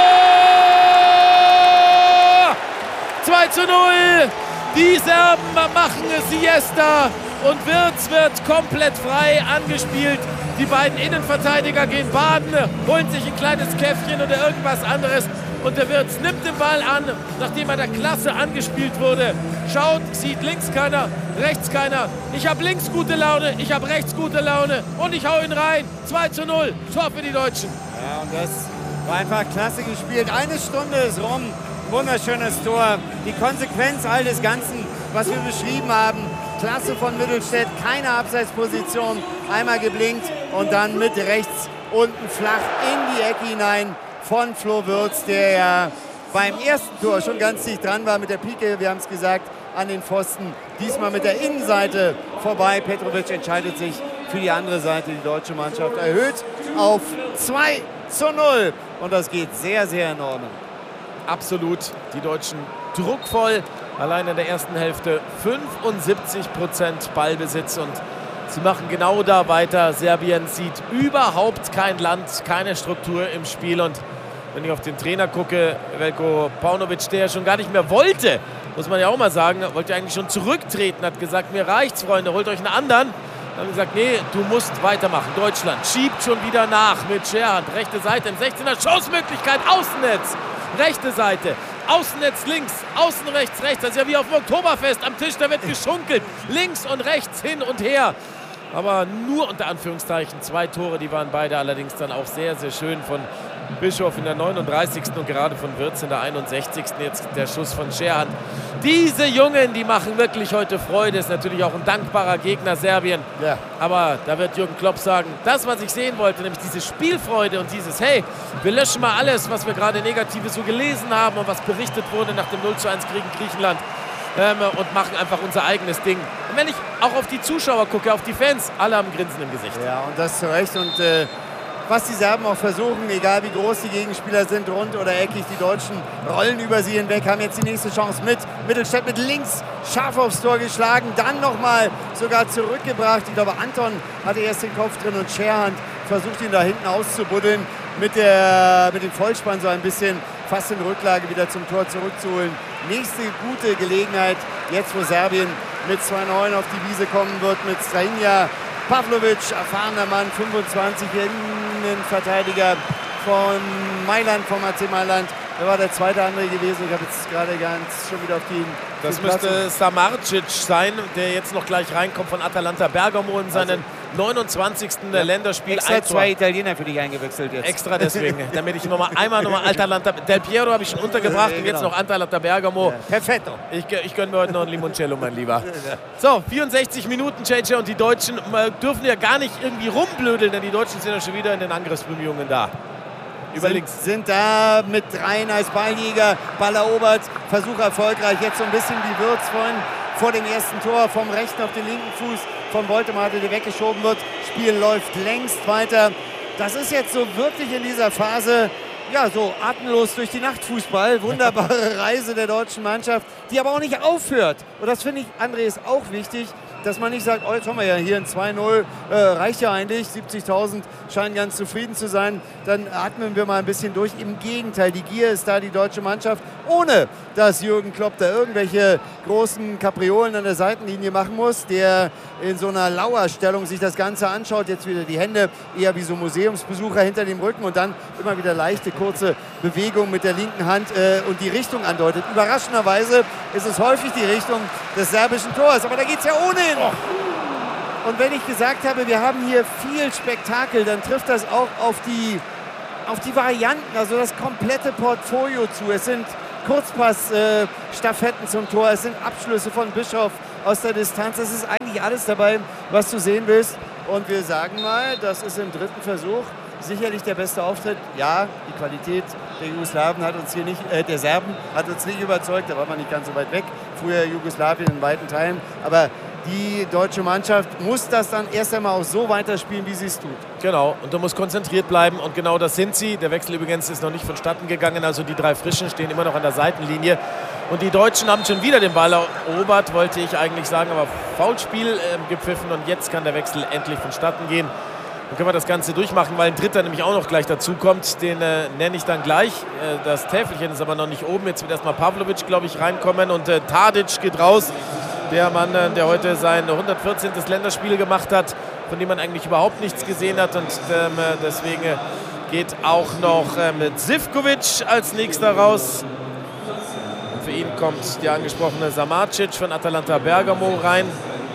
Speaker 12: 2:0. Die Serben machen Siesta und Wirtz wird komplett frei angespielt. Die beiden Innenverteidiger gehen baden, holen sich ein kleines Käffchen oder irgendwas anderes. Und der Wirtz nimmt den Ball an, nachdem er der Klasse angespielt wurde. Schaut, sieht links keiner, rechts keiner. Ich habe links gute Laune, ich habe rechts gute Laune und ich hau ihn rein. 2:0, Tor für die Deutschen.
Speaker 1: Ja, und das war einfach klasse gespielt. Eine Stunde ist rum, wunderschönes Tor. Die Konsequenz all des Ganzen, was wir beschrieben haben. Klasse von Mittelstädt, keine Abseitsposition, einmal geblinkt und dann mit rechts unten flach in die Ecke hinein von Flo Wirtz, der ja beim ersten Tor schon ganz dicht dran war mit der Pike, wir haben es gesagt, an den Pfosten. Diesmal mit der Innenseite vorbei. Petrovic entscheidet sich für die andere Seite. Die deutsche Mannschaft erhöht auf 2:0 und das geht sehr, sehr enorm.
Speaker 12: Absolut, die Deutschen druckvoll. Allein in der ersten Hälfte 75% Ballbesitz und sie machen genau da weiter. Serbien sieht überhaupt kein Land, keine Struktur im Spiel. Und wenn ich auf den Trainer gucke, Veljko Paunovic, der schon gar nicht mehr wollte, muss man ja auch mal sagen, wollte eigentlich schon zurücktreten, hat gesagt, mir reicht's, Freunde, holt euch einen anderen. Dann haben gesagt, nee, du musst weitermachen. Deutschland schiebt schon wieder nach mit Scherhand. Rechte Seite im 16er, Schussmöglichkeit, Außennetz. Rechte Seite, Außennetz links, außen rechts, rechts. Das ist ja wie auf dem Oktoberfest am Tisch, da wird geschunkelt. Links und rechts, hin und her. Aber nur unter Anführungszeichen 2 Tore, die waren beide allerdings dann auch sehr, sehr schön von Bischof in der 39. und gerade von Wirtz in der 61. Jetzt der Schuss von Scherhand. Diese Jungen, die machen wirklich heute Freude. Ist natürlich auch ein dankbarer Gegner Serbien. Ja. Aber da wird Jürgen Klopp sagen, das, was ich sehen wollte, nämlich diese Spielfreude und dieses, hey, wir löschen mal alles, was wir gerade Negatives so gelesen haben und was berichtet wurde nach dem 0:1 gegen Griechenland. Und machen einfach unser eigenes Ding. Und wenn ich auch auf die Zuschauer gucke, auf die Fans, alle haben ein Grinsen im Gesicht.
Speaker 1: Ja, und das zu Recht. Und was die Serben auch versuchen, egal wie groß die Gegenspieler sind, rund oder eckig, die Deutschen rollen über sie hinweg, haben jetzt die nächste Chance mit Mittelstädt mit links, scharf aufs Tor geschlagen, dann nochmal sogar zurückgebracht. Ich glaube, Anton hatte erst den Kopf drin und Scherhand versucht ihn da hinten auszubuddeln, mit dem Vollspann so ein bisschen fast in Rücklage wieder zum Tor zurückzuholen. Nächste gute Gelegenheit, jetzt wo Serbien mit 2:9 auf die Wiese kommen wird, mit Strahina Pavlovic, erfahrener Mann, 25, Innenverteidiger von Mailand, vom AC Mailand. Er war der zweite andere gewesen. Ich habe jetzt gerade ganz schon wieder auf die...
Speaker 12: Das müsste Samardzic sein, der jetzt noch gleich reinkommt von Atalanta Bergamo in seinen 29. Länderspiel.
Speaker 1: Extra 2 Italiener für dich eingewechselt jetzt.
Speaker 12: Extra deswegen, damit ich einmal Atalanta... Del Piero habe ich schon untergebracht und jetzt noch Atalanta Bergamo.
Speaker 1: Ja. Perfetto.
Speaker 12: Ich gönne mir heute noch ein Limoncello, mein Lieber. So, 64 Minuten, JJ, und die Deutschen dürfen ja gar nicht irgendwie rumblödeln, denn die Deutschen sind ja schon wieder in den Angriffsbemühungen da.
Speaker 1: Sind da mit rein als Balljäger, Ball erobert, Versuch erfolgreich. Jetzt so ein bisschen wie Wirtz vorhin vor dem ersten Tor, vom rechten auf den linken Fuß von Woltemade, der weggeschoben wird. Spiel läuft längst weiter. Das ist jetzt so wirklich in dieser Phase ja, so atemlos durch die Nacht Fußball. Wunderbare Reise der deutschen Mannschaft, die aber auch nicht aufhört. Und das finde ich, André, ist auch wichtig, dass man nicht sagt, oh, jetzt haben wir ja hier ein 2-0, reicht ja eigentlich, 70.000 scheinen ganz zufrieden zu sein, dann atmen wir mal ein bisschen durch. Im Gegenteil, die Gier ist da, die deutsche Mannschaft, ohne dass Jürgen Klopp da irgendwelche großen Kapriolen an der Seitenlinie machen muss, der in so einer Lauerstellung sich das Ganze anschaut, jetzt wieder die Hände eher wie so Museumsbesucher hinter dem Rücken und dann immer wieder leichte, kurze Bewegung mit der linken Hand und die Richtung andeutet. Überraschenderweise ist es häufig die Richtung des serbischen Tors, aber da geht es ja ohnehin. Und wenn ich gesagt habe, wir haben hier viel Spektakel, dann trifft das auch auf die Varianten, also das komplette Portfolio zu. Es sind Kurzpass-Staffetten zum Tor, es sind Abschlüsse von Bischof aus der Distanz. Es ist eigentlich alles dabei, was du sehen willst. Und wir sagen mal, das ist im dritten Versuch sicherlich der beste Auftritt. Ja, die Qualität der Jugoslawen hat uns hier nicht, der Serben hat uns nicht überzeugt, da war man nicht ganz so weit weg. Früher Jugoslawien in weiten Teilen, aber die deutsche Mannschaft muss das dann erst einmal auch so weiterspielen, wie sie es tut.
Speaker 12: Genau, und du musst konzentriert bleiben und genau das sind sie. Der Wechsel übrigens ist noch nicht vonstatten gegangen, also die 3 Frischen stehen immer noch an der Seitenlinie. Und die Deutschen haben schon wieder den Ball erobert, wollte ich eigentlich sagen, aber Foulspiel gepfiffen und jetzt kann der Wechsel endlich vonstatten gehen. Dann können wir das Ganze durchmachen, weil ein Dritter nämlich auch noch gleich dazu kommt. Den nenne ich dann gleich. Das Täfelchen ist aber noch nicht oben. Jetzt wird erstmal Pavlovic, glaube ich, reinkommen und Tadic geht raus. Der Mann, der heute sein 114. Länderspiel gemacht hat, von dem man eigentlich überhaupt nichts gesehen hat. Und deswegen geht auch noch Zivkovic als nächster raus. Und für ihn kommt der angesprochene Samacic von Atalanta Bergamo rein.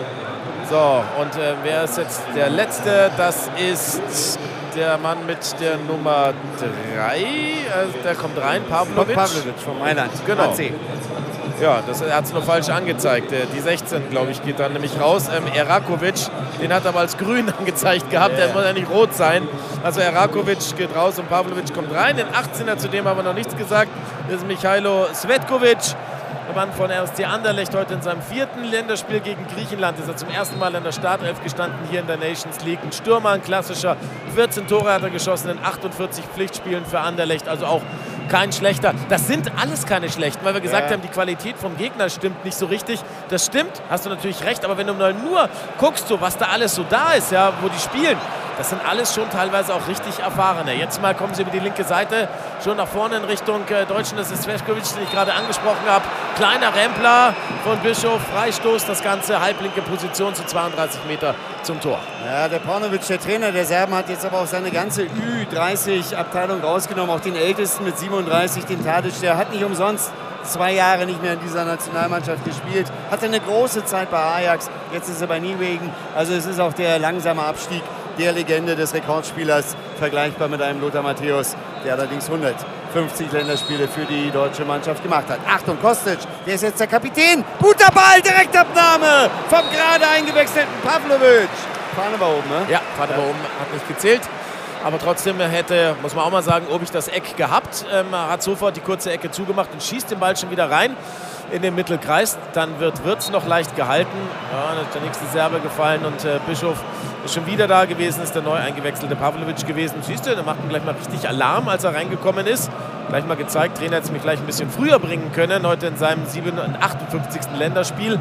Speaker 12: So, und wer ist jetzt der Letzte? Das ist der Mann mit der Nummer 3. Der kommt rein, Pavlovic.
Speaker 1: Pavlovic vom Mailand.
Speaker 12: Genau.
Speaker 1: AC.
Speaker 12: Ja, er hat es nur falsch angezeigt. Die 16, glaube ich, geht dann nämlich raus. Erakovic, den hat er aber als grün angezeigt gehabt. Der muss ja nicht rot sein. Also Erakovic geht raus und Pavlovic kommt rein. Den 18er, zu dem haben wir noch nichts gesagt, das ist Michailo Svetkovic. Der Mann von RSC Anderlecht, heute in seinem 4. Länderspiel gegen Griechenland. Ist er zum ersten Mal in der Startelf gestanden hier in der Nations League. Ein Stürmer, ein klassischer. 14 Tore hat er geschossen in 48 Pflichtspielen für Anderlecht. Also auch kein schlechter. Das sind alles keine schlechten, weil wir gesagt haben, die Qualität vom Gegner stimmt nicht so richtig. Das stimmt, hast du natürlich recht. Aber wenn du mal nur guckst, so, was da alles so da ist, ja, wo die spielen, das sind alles schon teilweise auch richtig Erfahrene. Jetzt mal kommen sie über die linke Seite, schon nach vorne in Richtung Deutschen. Das ist Svetkovic, den ich gerade angesprochen habe. Kleiner Rempler von Bischof, Freistoß, das Ganze, halblinke Position zu 32 Meter zum Tor.
Speaker 1: Ja, der Paunovic, der Trainer der Serben, hat jetzt aber auch seine ganze Ü30-Abteilung rausgenommen, auch den Ältesten mit 37, den Tadic, der hat nicht umsonst 2 Jahre nicht mehr in dieser Nationalmannschaft gespielt, hatte eine große Zeit bei Ajax, jetzt ist er bei Nijmegen, also es ist auch der langsame Abstieg der Legende des Rekordspielers, vergleichbar mit einem Lothar Matthäus, der allerdings 150 Länderspiele für die deutsche Mannschaft gemacht hat. Achtung, Kostic, der ist jetzt der Kapitän. Guter Ball, Direktabnahme vom gerade eingewechselten Pavlovic. Fahne war oben, ne?
Speaker 12: Ja, Fahne war oben, hat nicht gezählt. Aber trotzdem hätte, muss man auch mal sagen, Obich das Eck gehabt. Hat sofort die kurze Ecke zugemacht und schießt den Ball schon wieder rein in den Mittelkreis. Dann wird Wirtz noch leicht gehalten. Ja, dann ist der nächste Serbe gefallen und Bischof ist schon wieder da gewesen, ist der neu eingewechselte Pavlovic gewesen. Siehst du, der macht gleich mal richtig Alarm, als er reingekommen ist. Gleich mal gezeigt, Trainer hätte es mich gleich ein bisschen früher bringen können. Heute in seinem 58. Länderspiel.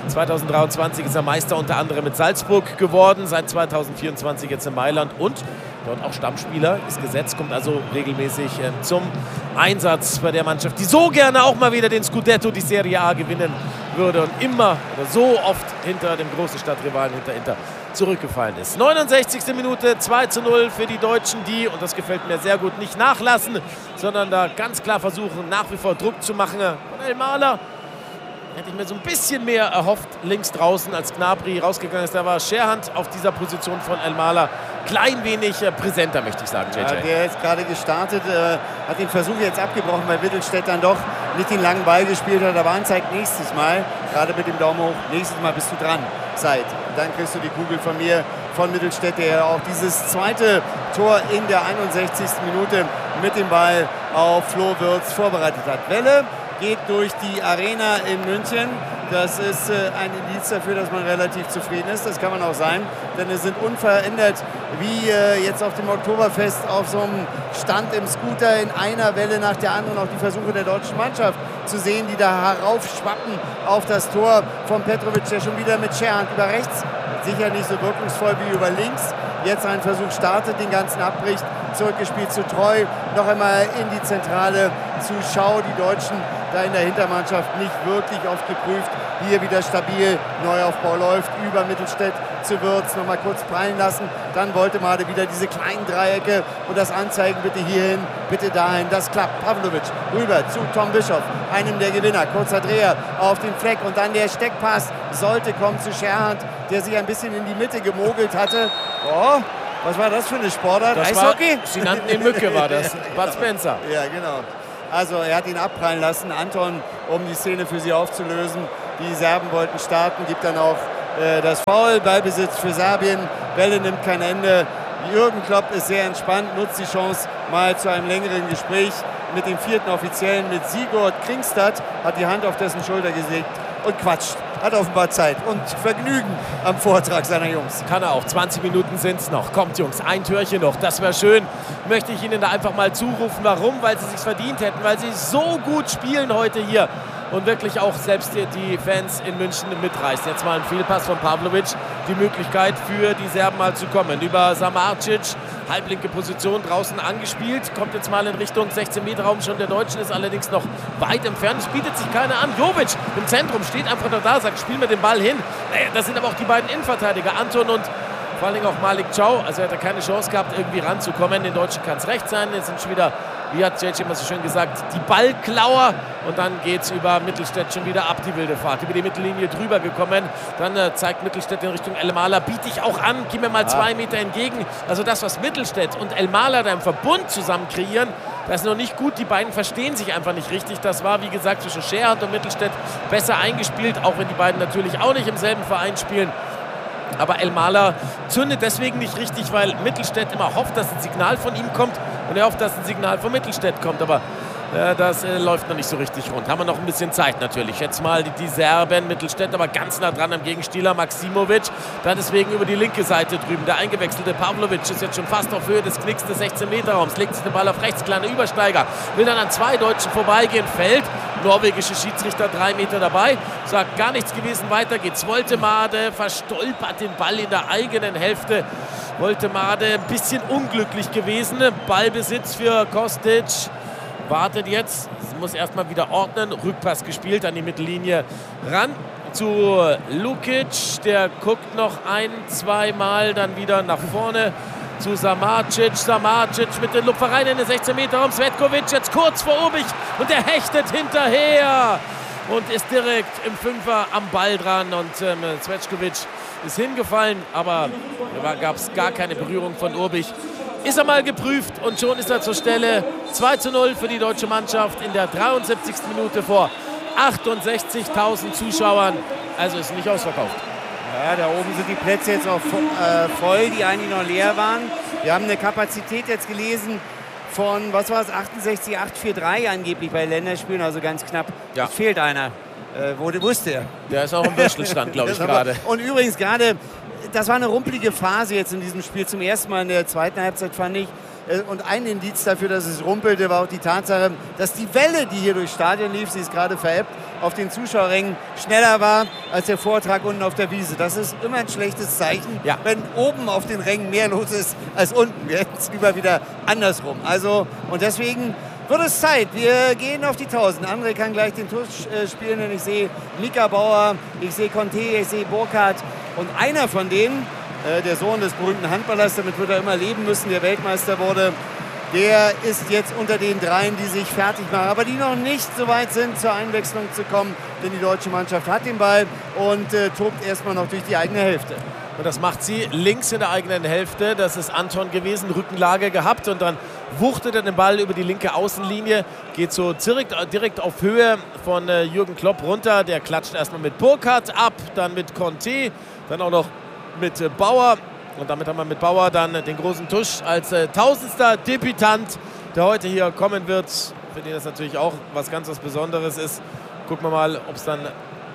Speaker 12: 2023 ist er Meister unter anderem mit Salzburg geworden. Seit 2024 jetzt in Mailand und dort auch Stammspieler, ist gesetzt, kommt also regelmäßig zum Einsatz bei der Mannschaft, die so gerne auch mal wieder den Scudetto, die Serie A gewinnen würde und immer oder so oft hinter dem großen Stadtrivalen, hinter Inter, zurückgefallen ist. 69. Minute, 2:0 für die Deutschen, die, und das gefällt mir sehr gut, nicht nachlassen, sondern da ganz klar versuchen, nach wie vor Druck zu machen. Von Elmaler hätte ich mir so ein bisschen mehr erhofft, links draußen, als Gnabry rausgegangen ist. Da war Scherhand auf dieser Position von Elmaler klein wenig präsenter, möchte ich sagen, JJ.
Speaker 1: Ja, der ist gerade gestartet, hat den Versuch jetzt abgebrochen, weil Mittelstädt dann doch nicht den langen Ball gespielt hat. Aber anzeigt nächstes Mal, gerade mit dem Daumen hoch, nächstes Mal bist du dran, Zeit. Dann kriegst du die Kugel von mir, von Mittelstädt, der auch dieses zweite Tor in der 61. Minute mit dem Ball auf Flo Wirtz vorbereitet hat. Welle geht durch die Arena in München. Das ist ein Indiz dafür, dass man relativ zufrieden ist. Das kann man auch sein, denn es sind unverändert wie jetzt auf dem Oktoberfest auf so einem Stand im Scooter in einer Welle nach der anderen auch die Versuche der deutschen Mannschaft zu sehen, die da heraufschwappen auf das Tor von Petrovic, der schon wieder mit Scherhand über rechts, sicher nicht so wirkungsvoll wie über links, jetzt einen Versuch startet, den ganzen abbricht, zurückgespielt zu Treu, noch einmal in die Zentrale zu Schau, die Deutschen da in der Hintermannschaft nicht wirklich oft geprüft, hier wieder stabil, Neuaufbau läuft, über Mittelstädt zu Würz, nochmal kurz prallen lassen, dann wollte Made wieder diese kleinen Dreiecke und das Anzeigen, bitte hierhin, bitte dahin, das klappt, Pavlovic rüber zu Tom Bischoff, einem der Gewinner, kurzer Dreher auf den Fleck und dann der Steckpass sollte kommen zu Scherhand, der sich ein bisschen in die Mitte gemogelt hatte. Oh, was war das für eine Sportart? Eishockey?
Speaker 12: Sie nannten ihn Mücke, war das. Bud Spencer.
Speaker 1: Ja, genau. Also er hat ihn abprallen lassen, Anton, um die Szene für sie aufzulösen. Die Serben wollten starten, gibt dann auch das Foul, Ballbesitz für Serbien, Welle nimmt kein Ende. Jürgen Klopp ist sehr entspannt, nutzt die Chance mal zu einem längeren Gespräch mit dem vierten Offiziellen, mit Sigurd Kringstad, hat die Hand auf dessen Schulter gelegt und quatscht. Hat offenbar Zeit und Vergnügen am Vortrag seiner Jungs.
Speaker 12: Kann er auch. 20 Minuten sind es noch. Kommt, Jungs, ein Türchen noch. Das wäre schön. Möchte ich Ihnen da einfach mal zurufen. Warum? Weil Sie es sich verdient hätten. Weil Sie so gut spielen heute hier. Und wirklich auch selbst die Fans in München mitreißen. Jetzt mal ein Fehlpass von Pavlovic. Die Möglichkeit für die Serben mal zu kommen. Über Samardzic, halblinke Position, draußen angespielt. Kommt jetzt mal in Richtung 16-Meter-Raum schon. Der Deutschen ist allerdings noch weit entfernt. Es bietet sich keiner an. Jovic im Zentrum steht einfach nur da, sagt, spiel mir den Ball hin. Das sind aber auch die beiden Innenverteidiger, Anton und vor allen Dingen auch Malik Chow. Also er hat keine Chance gehabt, irgendwie ranzukommen. Den Deutschen kann es recht sein. Jetzt sind schon wieder, wie hat JJ immer so schön gesagt, die Ballklauer. Und dann geht es über Mittelstädt schon wieder ab, die wilde Fahrt. Über die Mittellinie drüber gekommen. Dann zeigt Mittelstädt in Richtung Elmaler. Biete ich auch an, gib mir mal 2 Meter entgegen. Also das, was Mittelstädt und Elmaler da im Verbund zusammen kreieren, das ist noch nicht gut. Die beiden verstehen sich einfach nicht richtig. Das war, wie gesagt, zwischen Scherhand und Mittelstädt besser eingespielt. Auch wenn die beiden natürlich auch nicht im selben Verein spielen. Aber Elmaler zündet deswegen nicht richtig, weil Mittelstädt immer hofft, dass ein Signal von ihm kommt und er hofft, dass ein Signal von Mittelstädt kommt. Aber das läuft noch nicht so richtig rund. Haben wir noch ein bisschen Zeit natürlich. Jetzt mal die Serben, Mittelstädt, aber ganz nah dran am Gegenspieler Maksimovic. Dann deswegen über die linke Seite drüben. Der eingewechselte Pavlovic ist jetzt schon fast auf Höhe des Knicks des 16-Meter-Raums. Legt sich den Ball auf rechts, kleiner Übersteiger. Will dann an 2 Deutschen vorbeigehen, fällt. Norwegische Schiedsrichter 3 Meter dabei. Sagt, gar nichts gewesen, weiter geht's. Woltemade verstolpert den Ball in der eigenen Hälfte. Woltemade ein bisschen unglücklich gewesen. Ballbesitz für Kostic. Wartet jetzt, muss erstmal wieder ordnen. Rückpass gespielt an die Mittellinie ran zu Lukic. Der guckt noch 1-2 Mal dann wieder nach vorne zu Samardzic. Samardzic mit den Lupfereien in den 16-Meter-Raum. Svetkovic jetzt kurz vor Ubich und der hechtet hinterher und ist direkt im Fünfer am Ball dran. Und Svetkovic ist hingefallen, aber da gab es gar keine Berührung von Urbich. Ist er mal geprüft und schon ist er zur Stelle. 2:0 für die deutsche Mannschaft in der 73. Minute vor 68.000 Zuschauern. Also ist nicht ausverkauft.
Speaker 1: Ja, da oben sind die Plätze jetzt auch voll, die eigentlich noch leer waren. Wir haben eine Kapazität jetzt gelesen von, was war es, 68.843 angeblich bei Länderspielen, also ganz knapp.
Speaker 12: Ja.
Speaker 1: Es fehlt einer. Wo wusste er?
Speaker 12: Der ist auch im Würstelstand, glaube ich, gerade.
Speaker 1: Und übrigens gerade, das war eine rumpelige Phase jetzt in diesem Spiel. Zum ersten Mal in der zweiten Halbzeit, fand ich. Und ein Indiz dafür, dass es rumpelte, war auch die Tatsache, dass die Welle, die hier durchs Stadion lief, sie ist gerade verebbt, auf den Zuschauerrängen schneller war als der Vortrag unten auf der Wiese. Das ist immer ein schlechtes Zeichen,
Speaker 12: ja,
Speaker 1: wenn oben auf den Rängen mehr los ist als unten. Wir hätten es lieber wieder andersrum. Also, und deswegen wird es Zeit. Wir gehen auf die 1000. André kann gleich den Tusch spielen, denn ich sehe Mika Bauer, ich sehe Conte, ich sehe Burkhardt. Und einer von denen, der Sohn des berühmten Handballers, damit wird er immer leben müssen, der Weltmeister wurde, der ist jetzt unter den dreien, die sich fertig machen, aber die noch nicht so weit sind, zur Einwechslung zu kommen, denn die deutsche Mannschaft hat den Ball und tobt erstmal noch durch die eigene Hälfte.
Speaker 12: Und das macht sie links in der eigenen Hälfte. Das ist Anton gewesen, Rückenlage gehabt und dann wuchtet er den Ball über die linke Außenlinie, geht so direkt auf Höhe von Jürgen Klopp runter. Der klatscht erstmal mit Burkhardt ab, dann mit Conte, dann auch noch mit Bauer. Und damit haben wir mit Bauer dann den großen Tusch als 1000. Debütant, der heute hier kommen wird. Für den das natürlich auch was ganz was Besonderes ist. Gucken wir mal, ob es dann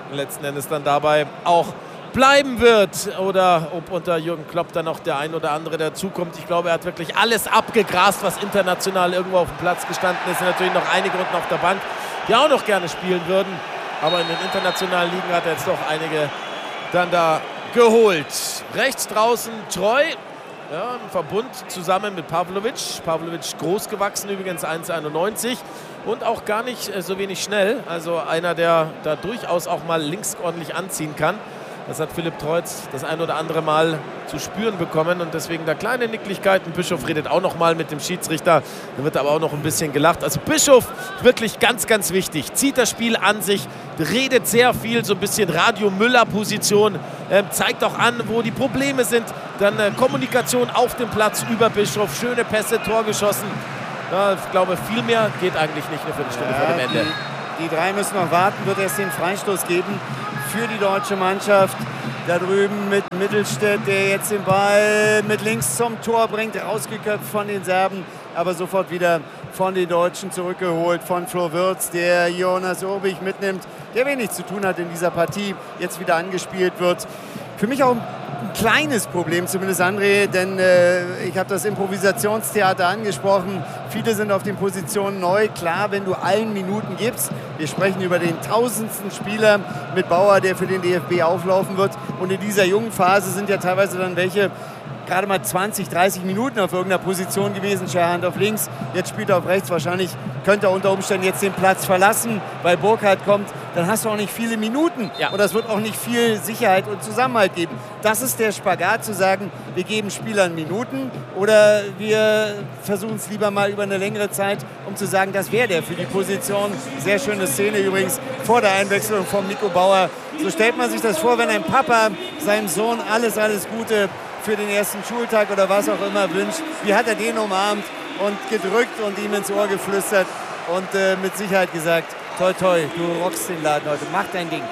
Speaker 12: letzten Endes dann dabei auch bleiben wird oder ob unter Jürgen Klopp dann noch der ein oder andere dazukommt. Ich glaube, er hat wirklich alles abgegrast, was international irgendwo auf dem Platz gestanden ist. Und natürlich noch einige unten auf der Bank, die auch noch gerne spielen würden. Aber in den internationalen Ligen hat er jetzt doch einige dann da geholt. Rechts draußen Treu, ja, im Verbund zusammen mit Pavlovic. Pavlovic groß gewachsen, übrigens 1,91 und auch gar nicht so wenig schnell. Also einer, der da durchaus auch mal links ordentlich anziehen kann. Das hat Philipp Treutz das ein oder andere Mal zu spüren bekommen und deswegen da kleine Nicklichkeiten. Bischof redet auch noch mal mit dem Schiedsrichter, da wird aber auch noch ein bisschen gelacht. Also Bischof wirklich ganz, ganz wichtig. Zieht das Spiel an sich, redet sehr viel, so ein bisschen Radio-Müller-Position, zeigt auch an, wo die Probleme sind. Dann Kommunikation auf dem Platz über Bischof, schöne Pässe, Tor geschossen. Ja, ich glaube, viel mehr geht eigentlich nicht eine Viertelstunde vor dem Ende.
Speaker 1: Die drei müssen noch warten, wird es den Freistoß geben für die deutsche Mannschaft. Da drüben mit Mittelstädt, der jetzt den Ball mit links zum Tor bringt, rausgeköpft von den Serben, aber sofort wieder von den Deutschen zurückgeholt, von Flo Wirtz, der Jonas Urbich mitnimmt, der wenig zu tun hat in dieser Partie, jetzt wieder angespielt wird. Für mich auch ein kleines Problem, zumindest André, denn ich habe das Improvisationstheater angesprochen. Viele sind auf den Positionen neu. Klar, wenn du allen Minuten gibst. Wir sprechen über den 1000. Spieler mit Bauer, der für den DFB auflaufen wird. Und in dieser jungen Phase sind ja teilweise dann welche gerade mal 20, 30 Minuten auf irgendeiner Position gewesen. Scherhand auf links, jetzt spielt er auf rechts. Wahrscheinlich könnte er unter Umständen jetzt den Platz verlassen, weil Burkhardt kommt. Dann hast du auch nicht viele Minuten. Ja. Und das wird auch nicht viel Sicherheit und Zusammenhalt geben. Das ist der Spagat, zu sagen, wir geben Spielern Minuten oder wir versuchen es lieber mal über eine längere Zeit, um zu sagen, das wäre der für die Position. Sehr schöne Szene übrigens vor der Einwechslung von Nico Bauer. So stellt man sich das vor, wenn ein Papa seinem Sohn alles Gute für den ersten Schultag oder was auch immer wünscht. Wie hat er den umarmt und gedrückt und ihm ins Ohr geflüstert und mit Sicherheit gesagt, toi toi, du rockst den Laden heute, mach dein Ding.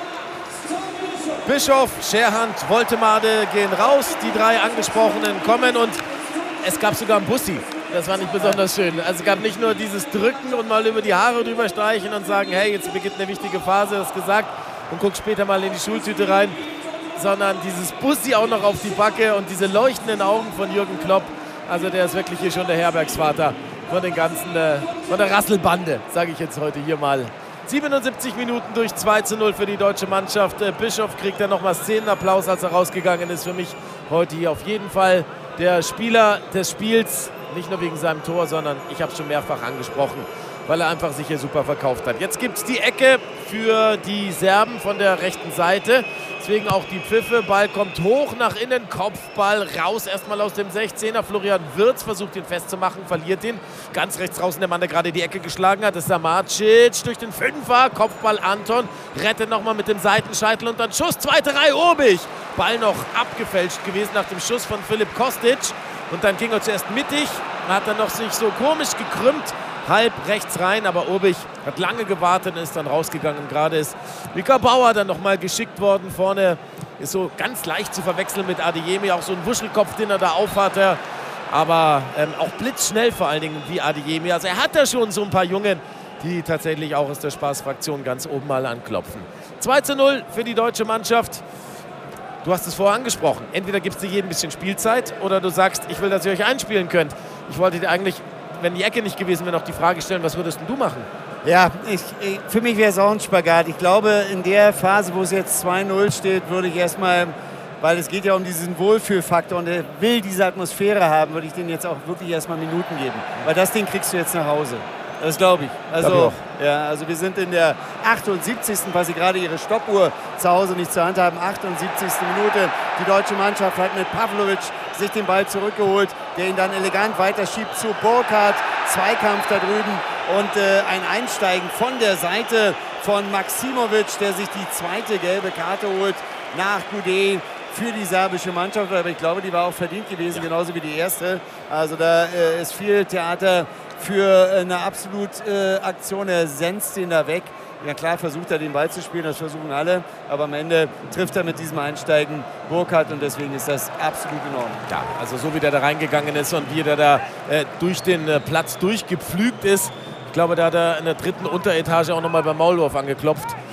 Speaker 12: Bischof, Scherhand, Woltemade gehen raus, die drei Angesprochenen kommen und es gab sogar einen Bussi. Das war nicht besonders schön. Also es gab nicht nur dieses Drücken und mal über die Haare drüber streichen und sagen, hey, jetzt beginnt eine wichtige Phase, das gesagt, und guck später mal in die Schultüte rein, sondern dieses Bussi auch noch auf die Backe und diese leuchtenden Augen von Jürgen Klopp. Also der ist wirklich hier schon der Herbergsvater von den ganzen, von der Rasselbande, sage ich jetzt heute hier mal. 77 Minuten durch 2:0 für die deutsche Mannschaft. Bischof kriegt dann nochmal Szenenapplaus, als er rausgegangen ist. Für mich heute hier auf jeden Fall der Spieler des Spiels. Nicht nur wegen seinem Tor, sondern ich habe es schon mehrfach angesprochen, weil er einfach sich hier super verkauft hat. Jetzt gibt es die Ecke für die Serben von der rechten Seite. Deswegen auch die Pfiffe. Ball kommt hoch nach innen, Kopfball raus erstmal aus dem 16er. Florian Wirtz versucht ihn festzumachen, verliert ihn. Ganz rechts draußen der Mann, der gerade die Ecke geschlagen hat, ist Samacic durch den Fünfer. Kopfball Anton, rettet nochmal mit dem Seitenscheitel und dann Schuss, zweite Reihe, Urbich. Ball noch abgefälscht gewesen nach dem Schuss von Filip Kostic. Und dann ging er zuerst mittig, hat dann noch sich so komisch gekrümmt, halb rechts rein, aber Urbich hat lange gewartet und ist dann rausgegangen. Und gerade ist Mika Bauer dann nochmal geschickt worden. Vorne ist so ganz leicht zu verwechseln mit Adeyemi, auch so ein Wuschelkopf, den er da aufhat. Aber auch blitzschnell vor allen Dingen wie Adeyemi. Also er hat da schon so ein paar Jungen, die tatsächlich auch aus der Spaßfraktion ganz oben mal anklopfen. 2:0 für die deutsche Mannschaft. Du hast es vorher angesprochen. Entweder gibst du jedem ein bisschen Spielzeit oder du sagst, ich will, dass ihr euch einspielen könnt. Ich wollte dir eigentlich, wenn die Ecke nicht gewesen wäre, noch die Frage stellen, was würdest denn du machen?
Speaker 1: Ja, für mich wäre es auch ein Spagat. Ich glaube, in der Phase, wo es jetzt 2:0 steht, würde ich erstmal, weil es geht ja um diesen Wohlfühlfaktor und er will diese Atmosphäre haben, würde ich denen jetzt auch wirklich erstmal Minuten geben. Weil das Ding kriegst du jetzt nach Hause. Das glaube ich. Also wir sind in der 78., weil sie gerade ihre Stoppuhr zu Hause nicht zur Hand haben. 78. Minute. Die deutsche Mannschaft hat mit Pavlovic sich den Ball zurückgeholt, der ihn dann elegant weiterschiebt zu Burkhardt. Zweikampf da drüben und ein Einsteigen von der Seite von Maximovic, der sich die zweite gelbe Karte holt nach Goudet für die serbische Mannschaft. Aber ich glaube, die war auch verdient gewesen, genauso wie die erste. Also da ist viel Theater für eine absolut Aktion. Er senzt ihn da weg. Ja klar versucht er den Ball zu spielen, das versuchen alle, aber am Ende trifft er mit diesem Einsteigen Burkhardt und deswegen ist das absolut in Ordnung.
Speaker 12: Ja, also so wie der da reingegangen ist und wie der da durch den Platz durchgepflügt ist. Ich glaube, da hat er in der dritten Unteretage auch nochmal beim Maulwurf angeklopft.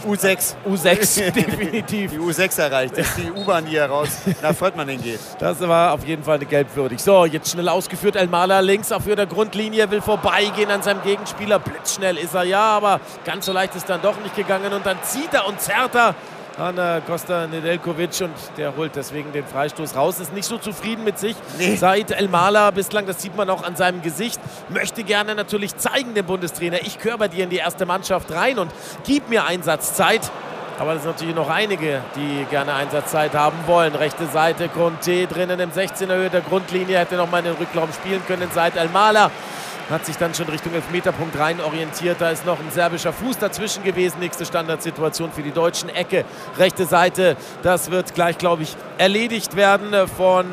Speaker 1: U6.
Speaker 12: U6, definitiv.
Speaker 1: Die U6 erreicht. Das ist die U-Bahn, die hier raus nach Fröttmanning geht.
Speaker 12: Das war auf jeden Fall gelbwürdig. So, jetzt schnell ausgeführt. Elmala links auf der Grundlinie, will vorbeigehen an seinem Gegenspieler. Blitzschnell ist er, ja, aber ganz so leicht ist dann doch nicht gegangen. Und dann zieht er und zerrt er an Costa Nedeljkovic und der holt deswegen den Freistoß raus. Ist nicht so zufrieden mit sich. Nee. Said Elmala bislang, das sieht man auch an seinem Gesicht, möchte gerne natürlich zeigen dem Bundestrainer, ich gehöre bei dir in die erste Mannschaft rein und gib mir Einsatzzeit. Aber es sind natürlich noch einige, die gerne Einsatzzeit haben wollen. Rechte Seite, Conte drinnen im 16er Höhe der Grundlinie, hätte noch mal in den Rückraum spielen können. Said Elmala hat sich dann schon Richtung Elfmeterpunkt rein orientiert. Da ist noch ein serbischer Fuß dazwischen gewesen. Nächste Standardsituation für die Deutschen. Ecke, rechte Seite. Das wird gleich, glaube ich, erledigt werden von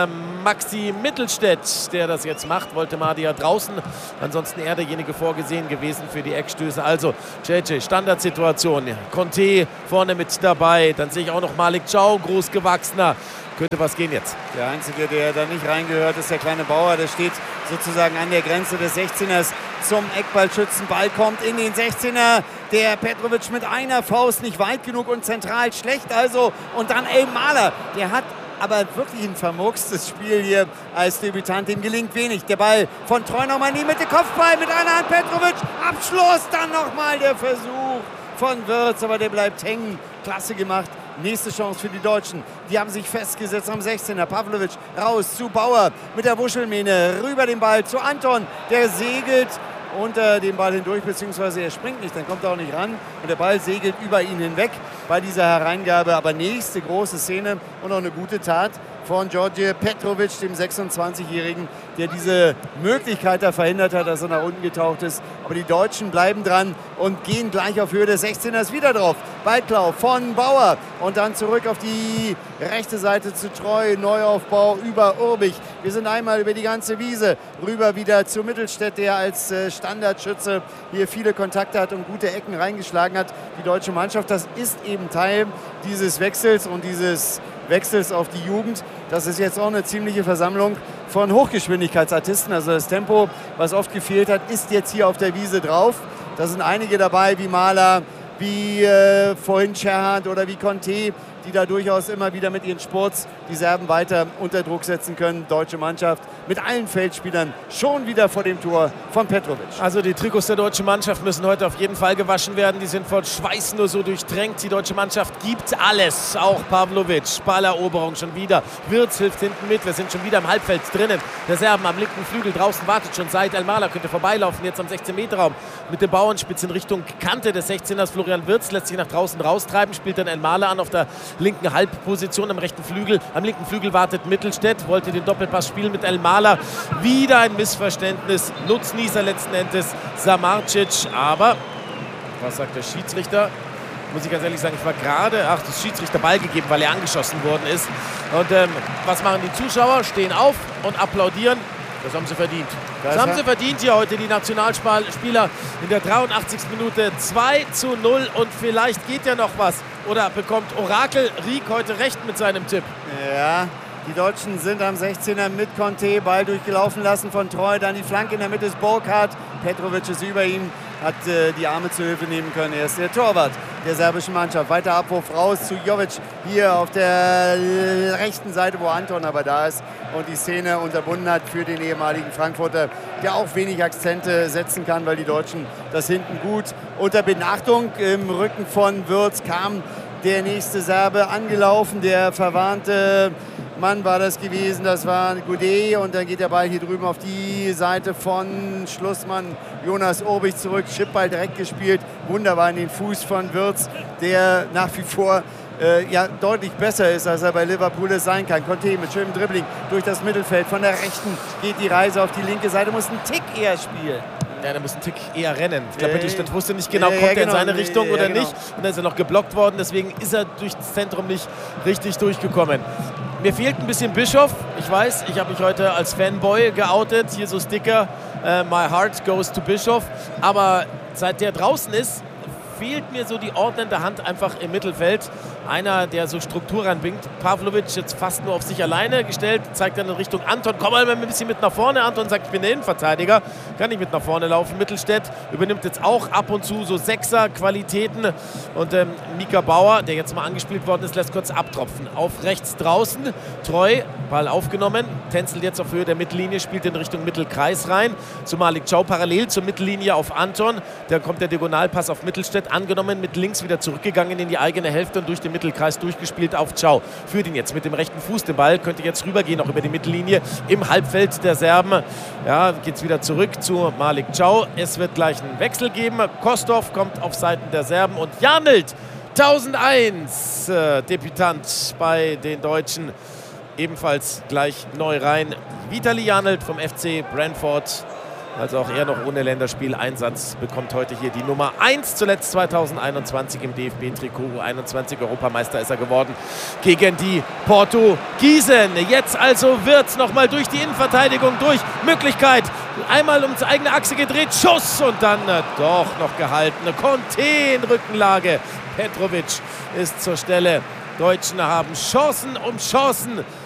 Speaker 12: Maxi Mittelstädt, der das jetzt macht. Wollte Madia draußen. Ansonsten eher derjenige vorgesehen gewesen für die Eckstöße. Also, JJ, Standardsituation. Conte vorne mit dabei. Dann sehe ich auch noch Malik Chow, großgewachsener. Könnte was gehen jetzt.
Speaker 1: Der Einzige, der da nicht reingehört, ist der kleine Bauer. Der steht sozusagen an der Grenze des 16ers zum Eckballschützen. Ball kommt in den 16er. Der Petrovic mit einer Faust nicht weit genug und zentral schlecht also. Und dann Elmala. Der hat aber wirklich ein vermurkstes Spiel hier als Debütant. Dem gelingt wenig. Der Ball von Treu nochmal in die Mitte. Kopfball mit einer Hand. Petrovic. Abschluss. Dann nochmal der Versuch von Wirtz. Aber der bleibt hängen. Klasse gemacht. Nächste Chance für die Deutschen. Die haben sich festgesetzt am 16er. Pavlovic raus zu Bauer mit der Wuschelmähne. Rüber den Ball zu Anton. Der segelt unter den Ball hindurch, beziehungsweise er springt nicht, dann kommt er auch nicht ran. Und der Ball segelt über ihn hinweg bei dieser Hereingabe. Aber nächste große Szene und auch eine gute Tat von Georgi Petrovic, dem 26-Jährigen, der diese Möglichkeit da verhindert hat, dass er nach unten getaucht ist. Aber die Deutschen bleiben dran und gehen gleich auf Höhe des 16ers wieder drauf. Ballklau von Bauer und dann zurück auf die rechte Seite zu Treu. Neuaufbau über Urbich. Wir sind einmal über die ganze Wiese rüber wieder zu Mittelstädt, der als Standardschütze hier viele Kontakte hat und gute Ecken reingeschlagen hat. Die deutsche Mannschaft, das ist eben Teil dieses Wechsels und dieses Wechsels auf die Jugend. Das ist jetzt auch eine ziemliche Versammlung von Hochgeschwindigkeitsartisten. Also das Tempo, was oft gefehlt hat, ist jetzt hier auf der Wiese drauf. Da sind einige dabei, wie Mahler, wie vorhin Scherhand oder wie Conte, die da durchaus immer wieder mit ihren Sports die Serben weiter unter Druck setzen können. Deutsche Mannschaft mit allen Feldspielern schon wieder vor dem Tor von Petrovic.
Speaker 12: Also die Trikots der deutschen Mannschaft müssen heute auf jeden Fall gewaschen werden. Die sind von Schweiß nur so durchtränkt. Die deutsche Mannschaft gibt alles. Auch Pavlovic, Balleroberung schon wieder. Wirtz hilft hinten mit. Wir sind schon wieder im Halbfeld drinnen. Der Serben am linken Flügel draußen wartet schon Said Elmala. Könnte vorbeilaufen jetzt am 16-Meter-Raum mit dem Bauernspitz in Richtung Kante des 16ers. Florian Wirtz lässt sich nach draußen raustreiben. Spielt dann Elmala an auf der linken Halbposition am rechten Flügel. Am linken Flügel wartet Mittelstädt. Wollte den Doppelpass spielen mit Elmala. Wieder ein Missverständnis. Nutznießer letzten Endes Samardzic. Aber, was sagt der Schiedsrichter? Muss ich ganz ehrlich sagen, ich war gerade, das Schiedsrichter Ball gegeben, weil er angeschossen worden ist. Und was machen die Zuschauer? Stehen auf und applaudieren. Das haben sie verdient. Das haben sie verdient hier heute, die Nationalspieler in der 83. Minute 2:0. Und vielleicht geht ja noch was. Oder bekommt Orakel Rieck heute recht mit seinem Tipp?
Speaker 1: Ja, die Deutschen sind am 16er mit Conte. Ball durchgelaufen lassen von Treu. Dann die Flanke in der Mitte ist Burkhardt. Petrovic ist über ihm. Hat die Arme zur Hilfe nehmen können. Er ist der Torwart der serbischen Mannschaft. Weiter Abwurf raus zu Jovic hier auf der rechten Seite, wo Anton aber da ist und die Szene unterbunden hat für den ehemaligen Frankfurter, der auch wenig Akzente setzen kann, weil die Deutschen das hinten gut unter Benachtung. Im Rücken von Wirtz kam der nächste Serbe angelaufen, der verwarnte Mann war das gewesen, das war Goudet und dann geht der Ball hier drüben auf die Seite von Schlussmann Jonas Urbich zurück, Chipball direkt gespielt, wunderbar in den Fuß von Wirtz, der nach wie vor deutlich besser ist, als er bei Liverpool es sein kann. Conte mit schönem Dribbling durch das Mittelfeld, von der rechten geht die Reise auf die linke Seite, muss einen Tick eher spielen.
Speaker 12: Ja, der muss einen Tick eher rennen. Ich glaube, Mittelstädt wusste nicht genau, kommt er in seine Richtung oder nicht. Und dann ist er noch geblockt worden, deswegen ist er durch das Zentrum nicht richtig durchgekommen. Mir fehlt ein bisschen Bischof. Ich weiß, ich habe mich heute als Fanboy geoutet. Hier so Sticker, My Heart Goes to Bischof. Aber seit der draußen ist, fehlt mir so die ordnende Hand einfach im Mittelfeld. einer, der so Struktur reinbringt. Pavlovic jetzt fast nur auf sich alleine gestellt, zeigt dann in Richtung Anton. Komm mal ein bisschen mit nach vorne. Anton sagt, ich bin der Innenverteidiger, kann nicht mit nach vorne laufen. Mittelstädt übernimmt jetzt auch ab und zu so Sechser-Qualitäten. Und Mika Bauer, der jetzt mal angespielt worden ist, lässt kurz abtropfen. Auf rechts draußen, Treu, Ball aufgenommen, tänzelt jetzt auf Höhe der Mittellinie, spielt in Richtung Mittelkreis rein. Zu Malik Chow parallel zur Mittellinie auf Anton. Da kommt der Diagonalpass auf Mittelstädt, angenommen, mit links wieder zurückgegangen in die eigene Hälfte und durch den Mittelkreis durchgespielt auf Chow. Führt ihn jetzt mit dem rechten Fuß den Ball, könnte jetzt rübergehen, auch über die Mittellinie im Halbfeld der Serben. Ja, geht es wieder zurück zu Malik Chow. Es wird gleich einen Wechsel geben. Kostov kommt auf Seiten der Serben und Janelt, 1001, Debütant bei den Deutschen, ebenfalls gleich neu rein. Vitali Janelt vom FC Brentford. Also auch er noch ohne Länderspieleinsatz bekommt heute hier die Nummer 1. Zuletzt 2021 im DFB-Trikot. U21 Europameister ist er geworden gegen die Portugiesen. Jetzt also wird es nochmal durch die Innenverteidigung durch. Möglichkeit. Einmal um die eigene Achse gedreht. Schuss und dann doch noch gehalten. Conte-Rückenlage. Petrovic ist zur Stelle. Deutschen haben Chancen um Chancen.